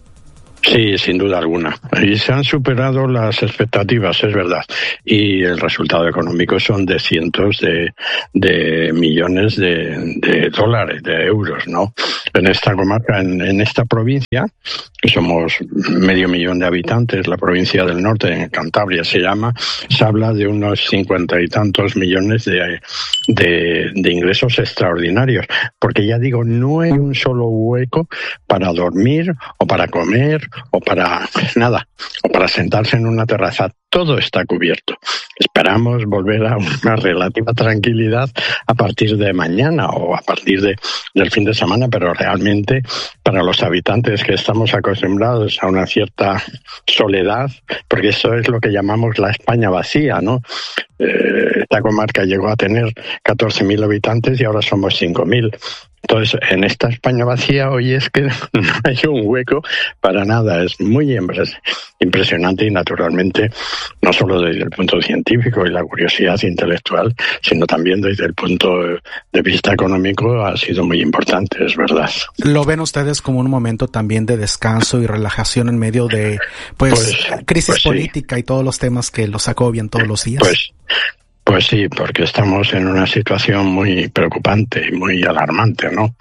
Sí, sin duda alguna. Y se han superado las expectativas, es verdad. Y el resultado económico son de cientos de, de millones de, de dólares, de euros, ¿no? En esta comarca, en, en esta provincia, que somos medio millón de habitantes, la provincia del norte, en Cantabria se llama, se habla de unos cincuenta y tantos millones de, de, de ingresos extraordinarios. Porque ya digo, no hay un solo hueco para dormir o para comer o para nada, o para sentarse en una terraza. Todo está cubierto. Esperamos volver a una relativa tranquilidad a partir de mañana o a partir de, del fin de semana, pero realmente para los habitantes que estamos acostumbrados a una cierta soledad, porque eso es lo que llamamos la España vacía, ¿no? Eh, esta comarca llegó a tener catorce mil habitantes y ahora somos cinco mil. Entonces, en esta España vacía hoy es que no hay un hueco para nada. Es muy impresionante y, naturalmente, no solo desde el punto científico y la curiosidad intelectual, sino también desde el punto de vista económico ha sido muy importante, es verdad. ¿Lo ven ustedes como un momento también de descanso y relajación en medio de, pues, pues crisis pues política sí. y todos los temas que los agobian todos los días? Pues Pues sí, porque estamos en una situación muy preocupante y muy alarmante, ¿no?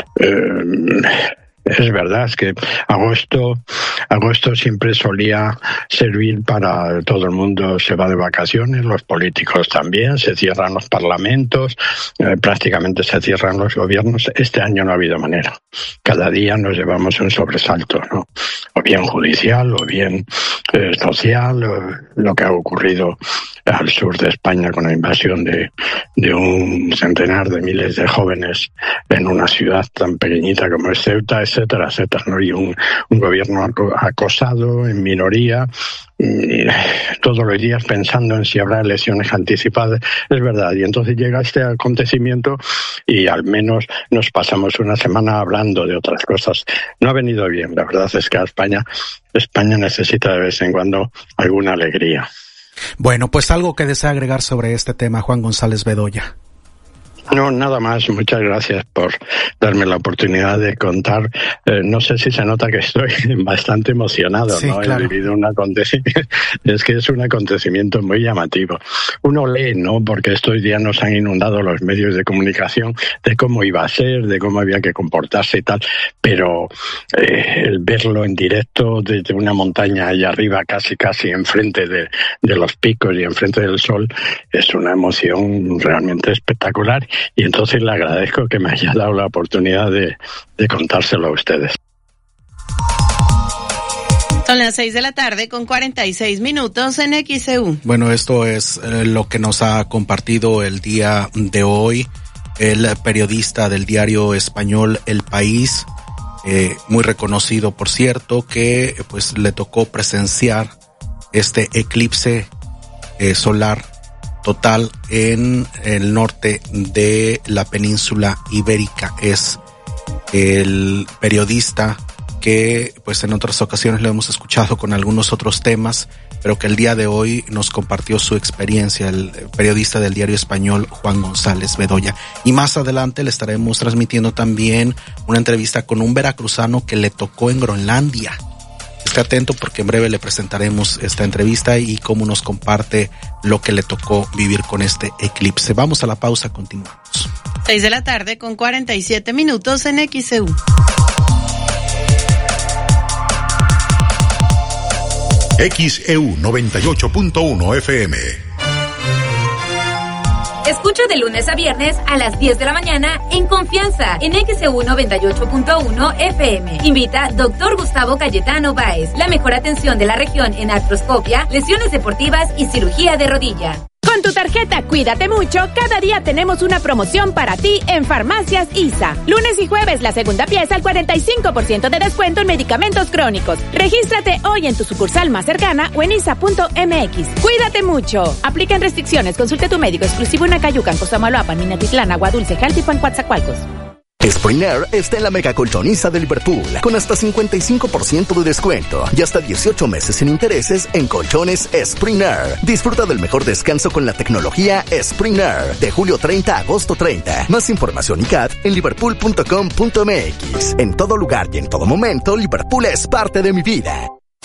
Eh, es verdad que agosto, agosto siempre solía servir para todo el mundo se va de vacaciones, los políticos también, se cierran los parlamentos, eh, prácticamente se cierran los gobiernos. Este año no ha habido manera. Cada día nos llevamos un sobresalto, ¿no? O bien judicial, o bien eh, social, o lo que ha ocurrido al sur de España con la invasión de, de un centenar de miles de jóvenes en una ciudad tan pequeñita como es Ceuta, etcétera, etcétera, ¿no? Y un, un gobierno acosado, en minoría, y todos los días pensando en si habrá elecciones anticipadas. Es verdad, y entonces llega este acontecimiento y al menos nos pasamos una semana hablando de otras cosas. No ha venido bien, la verdad es que a España, España necesita de vez en cuando alguna alegría. Bueno, pues algo que desea agregar sobre este tema, Juan González Bedoya. No, nada más. Muchas gracias por darme la oportunidad de contar. Eh, no sé si se nota que estoy bastante emocionado, sí, ¿no? Claro. He vivido un acontecimiento. Es que es un acontecimiento muy llamativo. Uno lee, ¿no? Porque estos días nos han inundado los medios de comunicación de cómo iba a ser, de cómo había que comportarse y tal. Pero eh, el verlo en directo desde una montaña allá arriba, casi casi enfrente de, de los picos y enfrente del sol, es una emoción realmente espectacular. Y entonces le agradezco que me haya dado la oportunidad de, de contárselo a ustedes. Son las seis de la tarde con cuarenta y seis minutos en X E U. Bueno, esto es eh, lo que nos ha compartido el día de hoy el periodista del diario español El País, eh, muy reconocido, por cierto, que pues le tocó presenciar este eclipse eh, solar total en el norte de la península ibérica. Es el periodista que pues en otras ocasiones lo hemos escuchado con algunos otros temas, pero que el día de hoy nos compartió su experiencia, el periodista del diario español Juan González Bedoya. Y más adelante le estaremos transmitiendo también una entrevista con un veracruzano que le tocó en Groenlandia. Este esté atento porque en breve le presentaremos esta entrevista y cómo nos comparte lo que le tocó vivir con este eclipse. Vamos a la pausa, continuamos. Seis de la tarde con cuarenta y siete minutos en X E U. X E U noventa y ocho punto uno F M. Escucha de lunes a viernes a las diez de la mañana en Confianza en X E U noventa y ocho punto uno F M. Invita doctor Gustavo Cayetano Báez. La mejor atención de la región en artroscopia, lesiones deportivas y cirugía de rodilla. Con tu tarjeta Cuídate Mucho, cada día tenemos una promoción para ti en Farmacias I S A. Lunes y jueves la segunda pieza al cuarenta y cinco por ciento de descuento en medicamentos crónicos. Regístrate hoy en tu sucursal más cercana o en isa punto m x. Cuídate Mucho. Aplican restricciones. Consulte a tu médico exclusivo en Acayucan, Cosamaloapan, Minatitlán, Agua Dulce, Jaltipan, Coatzacoalcos. Spring Air está en la mega colchoniza de Liverpool con hasta cincuenta y cinco por ciento de descuento y hasta dieciocho meses sin intereses en colchones Spring Air. Disfruta del mejor descanso con la tecnología Spring Air de julio treinta a agosto treinta. Más información y C A D en liverpool punto com punto m x. En todo lugar y en todo momento, Liverpool es parte de mi vida.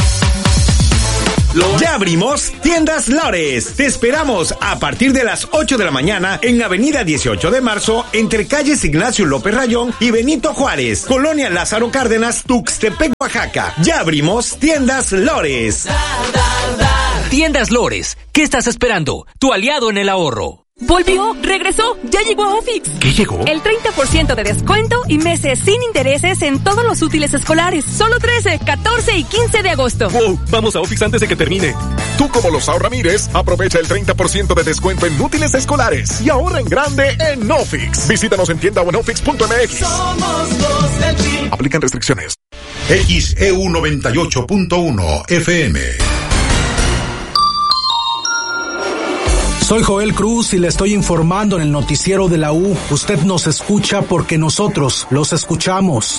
Ya abrimos Tiendas Lores. Te esperamos a partir de las ocho de la mañana en Avenida dieciocho de marzo, entre calles Ignacio López Rayón y Benito Juárez, Colonia Lázaro Cárdenas, Tuxtepec, Oaxaca. Ya abrimos Tiendas Lores. Tiendas Lores. ¿Qué estás esperando? Tu aliado en el ahorro. ¡Volvió! ¡Regresó! ¡Ya llegó a Ofix! ¿Qué llegó? El treinta por ciento de descuento y meses sin intereses en todos los útiles escolares. Solo trece, catorce y quince de agosto. ¡Wow! Vamos a Ofix antes de que termine. Tú, como los Ramírez, aprovecha el treinta por ciento de descuento en útiles escolares y ahorra en grande en Ofix. Visítanos en tienda o en ofix punto m x. Somos los del team. Aplican restricciones. X E U noventa y ocho punto uno F M. Soy Joel Cruz y le estoy informando en el noticiero de la U. Usted nos escucha porque nosotros los escuchamos.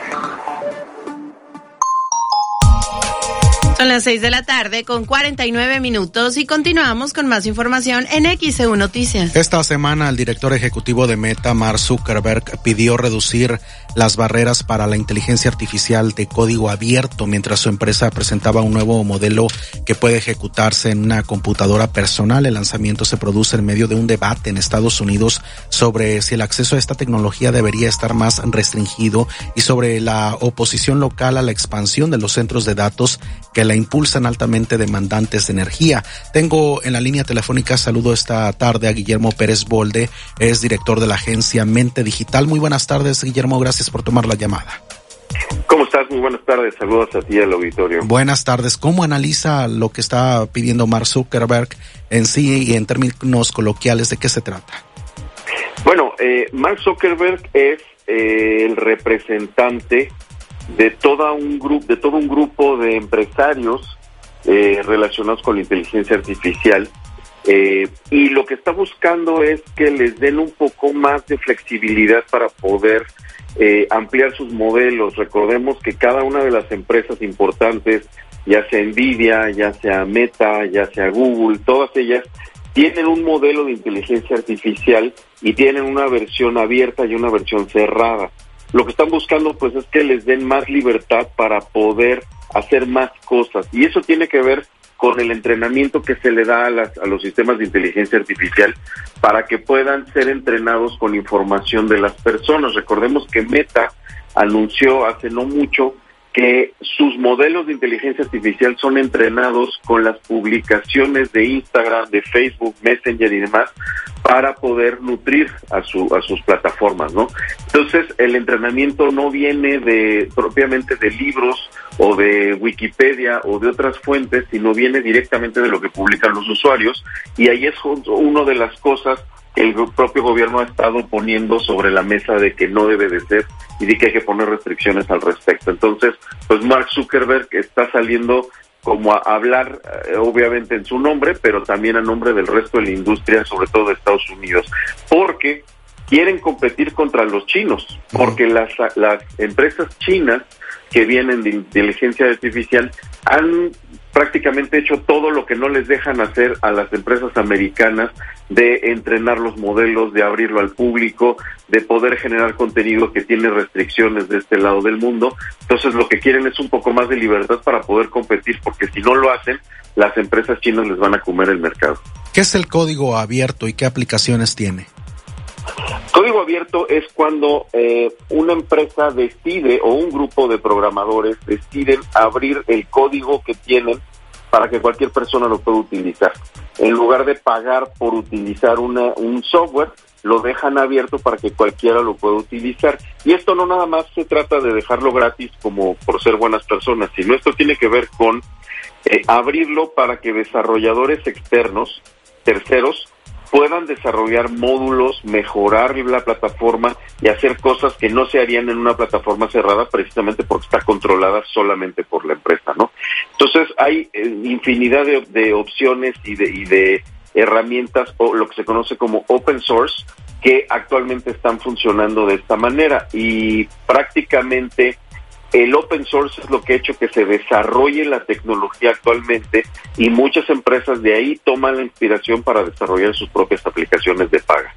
Son las seis de la tarde con cuarenta y nueve minutos y continuamos con más información en X E U Noticias. Esta semana el director ejecutivo de Meta, Mark Zuckerberg, pidió reducir las barreras para la inteligencia artificial de código abierto mientras su empresa presentaba un nuevo modelo que puede ejecutarse en una computadora personal. El lanzamiento se produce en medio de un debate en Estados Unidos sobre si el acceso a esta tecnología debería estar más restringido y sobre la oposición local a la expansión de los centros de datos que la impulsan altamente demandantes de energía. Tengo en la línea telefónica, saludo esta tarde a Guillermo Pérez Bolde, es director de la agencia Mente Digital. Muy buenas tardes, Guillermo, gracias por tomar la llamada. ¿Cómo estás? Muy buenas tardes, saludos a ti y al auditorio. Buenas tardes. ¿Cómo analiza lo que está pidiendo Mark Zuckerberg en sí y en términos coloquiales de qué se trata? Bueno, eh, Mark Zuckerberg es eh, el representante de toda un grupo, de todo un grupo de empresarios eh, relacionados con la inteligencia artificial, eh, y lo que está buscando es que les den un poco más de flexibilidad para poder eh, ampliar sus modelos. Recordemos que cada una de las empresas importantes, ya sea Nvidia, ya sea Meta, ya sea Google, todas ellas tienen un modelo de inteligencia artificial y tienen una versión abierta y una versión cerrada. Lo que están buscando pues es que les den más libertad para poder hacer más cosas, y eso tiene que ver con el entrenamiento que se le da a, las, a los sistemas de inteligencia artificial para que puedan ser entrenados con información de las personas. Recordemos que Meta anunció hace no mucho que sus modelos de inteligencia artificial son entrenados con las publicaciones de Instagram, de Facebook, Messenger y demás para poder nutrir a su a sus plataformas, ¿no? Entonces, el entrenamiento no viene de propiamente de libros o de Wikipedia o de otras fuentes, sino viene directamente de lo que publican los usuarios, y ahí es una de las cosas que el propio gobierno ha estado poniendo sobre la mesa de que no debe de ser y de que hay que poner restricciones al respecto. Entonces, pues Mark Zuckerberg está saliendo como a hablar, eh, obviamente en su nombre, pero también a nombre del resto de la industria, sobre todo de Estados Unidos, porque quieren competir contra los chinos, porque las, las empresas chinas que vienen de inteligencia artificial han prácticamente hecho todo lo que no les dejan hacer a las empresas americanas, de entrenar los modelos, de abrirlo al público, de poder generar contenido que tiene restricciones de este lado del mundo. Entonces lo que quieren es un poco más de libertad para poder competir, porque si no lo hacen, las empresas chinas les van a comer el mercado. ¿Qué es el código abierto y qué aplicaciones tiene? Código abierto es cuando eh, una empresa decide, o un grupo de programadores deciden abrir el código que tienen para que cualquier persona lo pueda utilizar. En lugar de pagar por utilizar una, un software, lo dejan abierto para que cualquiera lo pueda utilizar. Y esto no nada más se trata de dejarlo gratis como por ser buenas personas, sino esto tiene que ver con eh, abrirlo para que desarrolladores externos, terceros, puedan desarrollar módulos, mejorar la plataforma y hacer cosas que no se harían en una plataforma cerrada, precisamente porque está controlada solamente por la empresa, ¿no? Entonces hay eh, infinidad de, de opciones y de, y de herramientas, o lo que se conoce como open source, que actualmente están funcionando de esta manera, y prácticamente el open source es lo que ha hecho que se desarrolle la tecnología actualmente, y muchas empresas de ahí toman la inspiración para desarrollar sus propias aplicaciones de paga.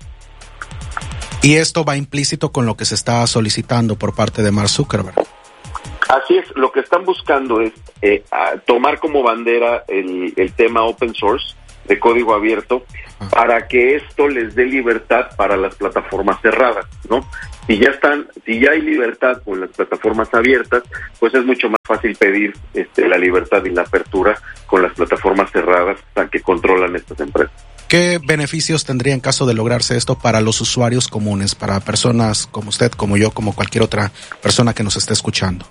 Y esto va implícito con lo que se está solicitando por parte de Mark Zuckerberg. Así es, lo que están buscando es eh, tomar como bandera el, el tema open source, de código abierto, para que esto les dé libertad para las plataformas cerradas, ¿no? Si ya están, si ya hay libertad con las plataformas abiertas, pues es mucho más fácil pedir este, la libertad y la apertura con las plataformas cerradas que controlan estas empresas. ¿Qué beneficios tendría en caso de lograrse esto para los usuarios comunes, para personas como usted, como yo, como cualquier otra persona que nos esté escuchando?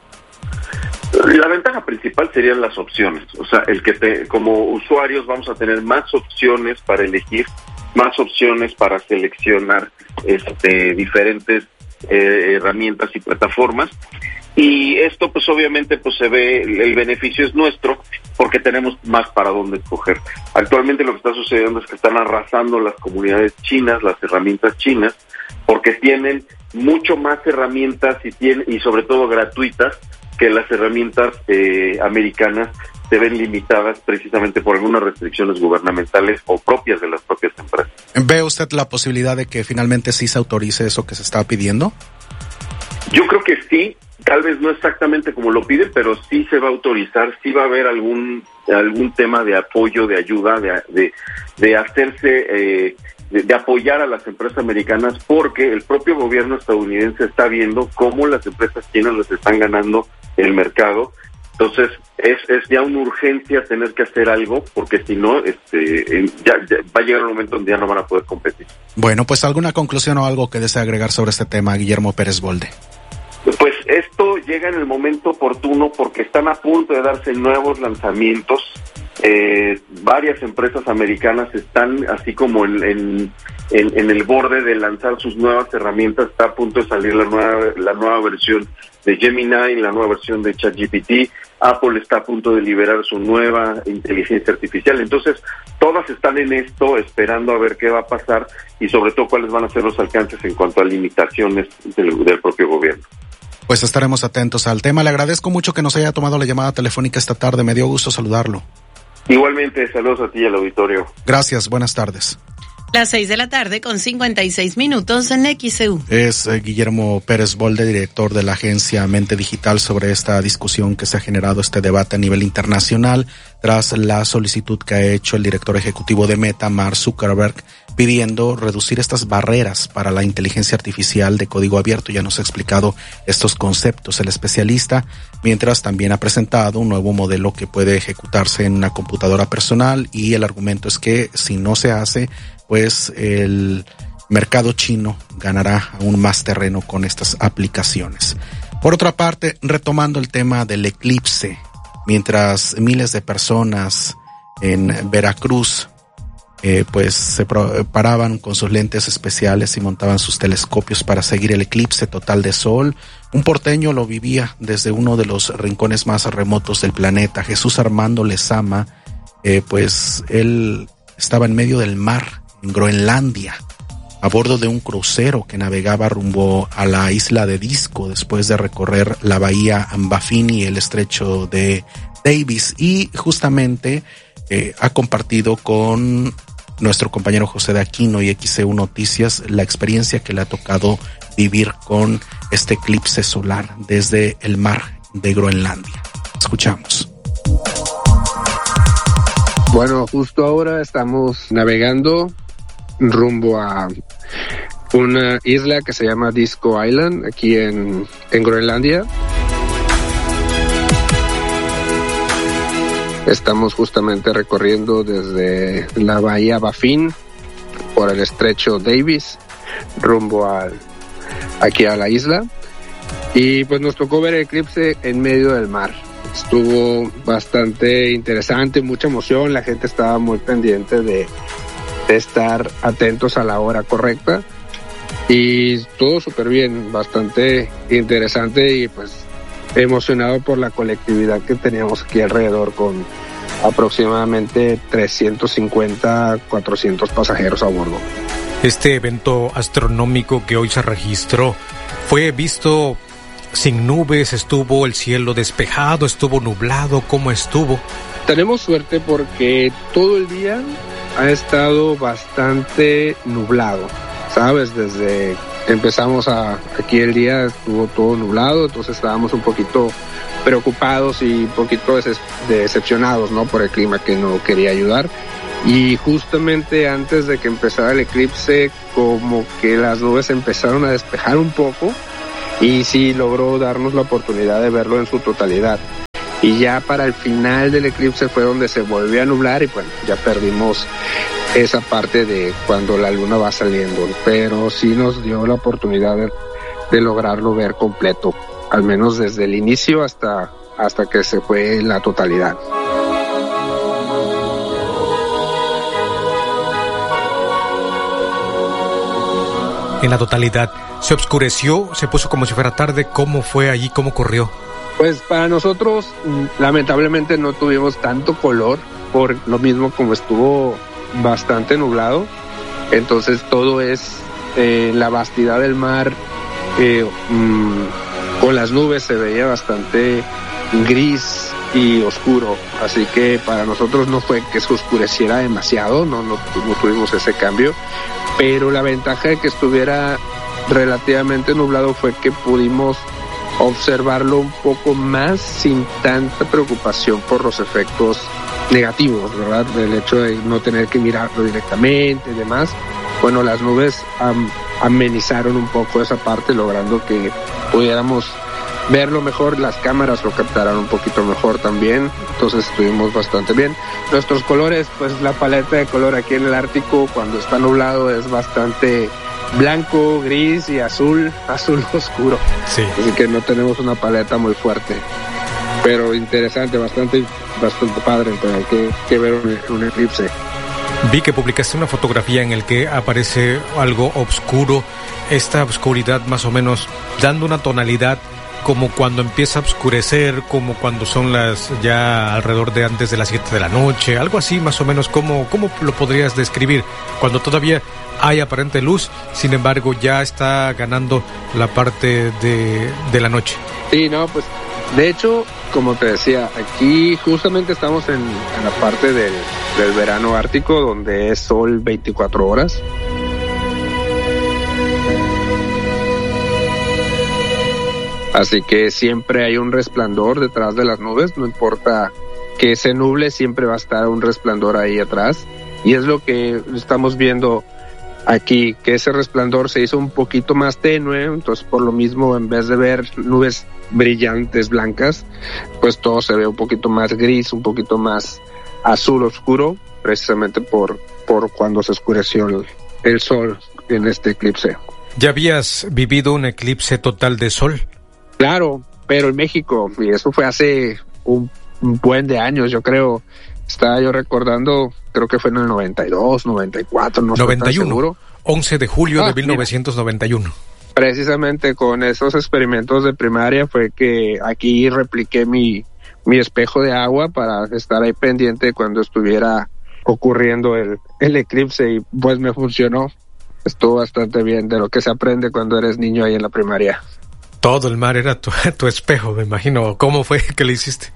La ventaja principal serían las opciones, o sea, el que te, como usuarios vamos a tener más opciones para elegir, más opciones para seleccionar este, diferentes eh, herramientas y plataformas, y esto pues obviamente pues se ve, el beneficio es nuestro porque tenemos más para dónde escoger. Actualmente lo que está sucediendo es que están arrasando las comunidades chinas, las herramientas chinas, porque tienen mucho más herramientas y tienen, y sobre todo gratuitas, que las herramientas eh, americanas se ven limitadas precisamente por algunas restricciones gubernamentales o propias de las propias empresas. ¿Ve usted la posibilidad de que finalmente sí se autorice eso que se está pidiendo? Yo creo que sí, tal vez no exactamente como lo piden, pero sí se va a autorizar, sí va a haber algún algún tema de apoyo, de ayuda, de, de, de hacerse... Eh, De, de apoyar a las empresas americanas, porque el propio gobierno estadounidense está viendo cómo las empresas chinas les están ganando el mercado. Entonces es, es ya una urgencia tener que hacer algo, porque si no este, ya, ya va a llegar un momento donde ya no van a poder competir. Bueno, pues alguna conclusión o algo que desea agregar sobre este tema, Guillermo Pérez Bolde. Pues esto llega en el momento oportuno porque están a punto de darse nuevos lanzamientos. Eh, varias empresas americanas están así como en, en, en, en el borde de lanzar sus nuevas herramientas. Está a punto de salir la nueva, la nueva versión de Gemini, la nueva versión de ChatGPT. Apple está a punto de liberar su nueva inteligencia artificial. Entonces, todas están en esto, esperando a ver qué va a pasar y sobre todo cuáles van a ser los alcances en cuanto a limitaciones del, del propio gobierno. Pues estaremos atentos al tema. Le agradezco mucho que nos haya tomado la llamada telefónica esta tarde. Me dio gusto saludarlo. Igualmente, saludos a ti y al auditorio. Gracias, buenas tardes. Las seis de la tarde con cincuenta y seis minutos en X C U. Es eh, Guillermo Pérez Bolde, director de la agencia Mente Digital, sobre esta discusión que se ha generado, este debate a nivel internacional, tras la solicitud que ha hecho el director ejecutivo de Meta, Mark Zuckerberg, pidiendo reducir estas barreras para la inteligencia artificial de código abierto. Ya nos ha explicado estos conceptos el especialista, mientras también ha presentado un nuevo modelo que puede ejecutarse en una computadora personal, y el argumento es que si no se hace, pues el mercado chino ganará aún más terreno con estas aplicaciones. Por otra parte, retomando el tema del eclipse, mientras miles de personas en Veracruz eh, pues se paraban con sus lentes especiales y montaban sus telescopios para seguir el eclipse total de sol, un porteño lo vivía desde uno de los rincones más remotos del planeta. Jesús Armando Lezama, eh, pues él estaba en medio del mar, en Groenlandia, a bordo de un crucero que navegaba rumbo a la isla de Disco después de recorrer la bahía Baffin y el estrecho de Davis, y justamente eh, ha compartido con nuestro compañero José de Aquino y X C U Noticias la experiencia que le ha tocado vivir con este eclipse solar desde el mar de Groenlandia. Escuchamos. Bueno, justo ahora estamos navegando rumbo a una isla que se llama Disco Island, aquí en, en Groenlandia. Estamos justamente recorriendo desde la bahía Baffin por el estrecho Davis rumbo al, aquí a la isla, y pues nos tocó ver el eclipse en medio del mar. Estuvo bastante interesante, mucha emoción, la gente estaba muy pendiente de, de estar atentos a la hora correcta, y todo súper bien, bastante interesante, y pues emocionado por la colectividad que teníamos aquí alrededor, con aproximadamente trescientos cincuenta, cuatrocientos pasajeros a bordo. Este evento astronómico que hoy se registró fue visto sin nubes, estuvo el cielo despejado, estuvo nublado, ¿cómo estuvo? Tenemos suerte porque todo el día ha estado bastante nublado, ¿sabes? Desde empezamos a, aquí el día estuvo todo nublado, entonces estábamos un poquito preocupados y un poquito decepcionados, ¿no? Por el clima que no quería ayudar. Y justamente antes de que empezara el eclipse, como que las nubes empezaron a despejar un poco, y sí logró darnos la oportunidad de verlo en su totalidad. Y ya para el final del eclipse fue donde se volvió a nublar, y bueno, ya perdimos esa parte de cuando la luna va saliendo, pero sí nos dio la oportunidad de, de lograrlo ver completo, al menos desde el inicio hasta, hasta que se fue la totalidad. En la totalidad, ¿se oscureció? ¿Se puso como si fuera tarde? ¿Cómo fue allí? ¿Cómo corrió? Pues para nosotros, lamentablemente no tuvimos tanto color, por lo mismo como estuvo bastante nublado. Entonces todo es eh, la vastidad del mar, eh, mmm, con las nubes se veía bastante gris y oscuro, así que para nosotros no fue que se oscureciera demasiado, no, no, no tuvimos ese cambio, pero la ventaja de que estuviera relativamente nublado fue que pudimos observarlo un poco más sin tanta preocupación por los efectos negativos, ¿verdad? Del hecho de no tener que mirarlo directamente y demás. Bueno, las nubes um, amenizaron un poco esa parte, logrando que pudiéramos verlo mejor, las cámaras lo captaron un poquito mejor también, entonces estuvimos bastante bien. Nuestros colores, pues la paleta de color aquí en el Ártico cuando está nublado es bastante blanco, gris y azul, azul oscuro. Sí. Así que no tenemos una paleta muy fuerte, pero interesante, bastante, bastante padre tener que, que ver un, un eclipse. Vi que publicaste una fotografía en el que aparece algo oscuro, esta oscuridad más o menos dando una tonalidad como cuando empieza a oscurecer, como cuando son las ya alrededor de antes de las siete de la noche, algo así más o menos. ¿Cómo, cómo lo podrías describir? Cuando todavía hay aparente luz, sin embargo ya está ganando la parte de, de la noche. Sí, no, pues de hecho, como te decía, aquí justamente estamos en, en la parte del, del verano ártico, donde es sol veinticuatro horas. Así que siempre hay un resplandor detrás de las nubes, no importa que se nuble, siempre va a estar un resplandor ahí atrás. Y es lo que estamos viendo aquí, que ese resplandor se hizo un poquito más tenue, entonces por lo mismo, en vez de ver nubes brillantes blancas, pues todo se ve un poquito más gris, un poquito más azul oscuro, precisamente por, por cuando se oscureció el, el sol en este eclipse. ¿Ya habías vivido un eclipse total de sol? Claro, pero en México, y eso fue hace un, un buen de años, yo creo. Estaba yo recordando, creo que fue en el noventa y dos, noventa y cuatro, no noventa y uno, estoy tan seguro. once de julio ah, de mil novecientos noventa y uno. Mira, precisamente con esos experimentos de primaria fue que aquí repliqué mi, mi espejo de agua para estar ahí pendiente cuando estuviera ocurriendo el, el eclipse, y pues me funcionó. Estuvo bastante bien, de lo que se aprende cuando eres niño ahí en la primaria. Todo el mar era tu, tu espejo, me imagino. ¿Cómo fue que lo hiciste?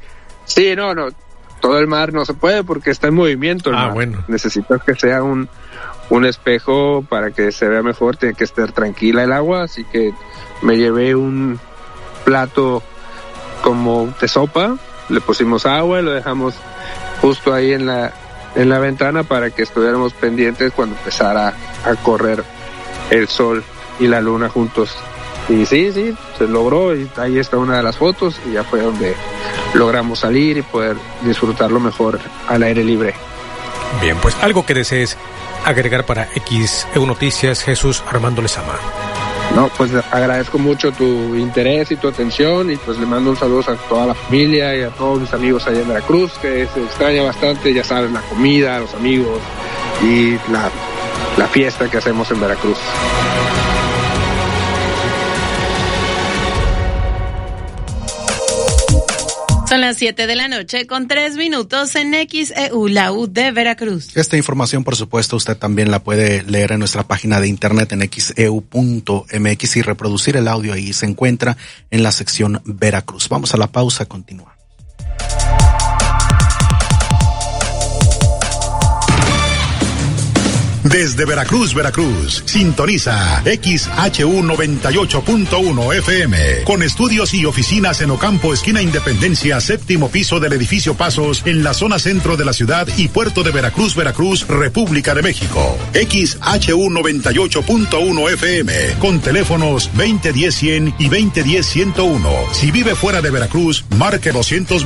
Sí, no, no, todo el mar no se puede porque está en movimiento el ah, mar. Bueno. Necesitas que sea un, un espejo para que se vea mejor, tiene que estar tranquila el agua, así que me llevé un plato como de sopa, le pusimos agua y lo dejamos justo ahí en la en la ventana para que estuviéramos pendientes cuando empezara a correr el sol y la luna juntos. Y sí, sí, se logró y ahí está una de las fotos y ya fue donde logramos salir y poder disfrutarlo mejor al aire libre. Bien, pues algo que desees agregar para X E U Noticias, Jesús Armando Lezama. No, pues agradezco mucho tu interés y tu atención y pues le mando un saludo a toda la familia y a todos mis amigos allá en Veracruz, que se extraña bastante, ya sabes, la comida, los amigos y la, la fiesta que hacemos en Veracruz. Son las siete de la noche con tres minutos en X E U, la U de Veracruz. Esta información, por supuesto, usted también la puede leer en nuestra página de internet en x e u punto m x y reproducir el audio ahí. Se encuentra en la sección Veracruz. Vamos a la pausa, continúa. Desde Veracruz, Veracruz, sintoniza X H U noventa y ocho punto uno F M, con estudios y oficinas en Ocampo, esquina Independencia, séptimo piso del edificio Pasos, en la zona centro de la ciudad y puerto de Veracruz, Veracruz, República de México. X H U noventa y ocho punto uno F M, con teléfonos veinte diez cien y veinte diez ciento uno. Si vive fuera de Veracruz, marque doscientos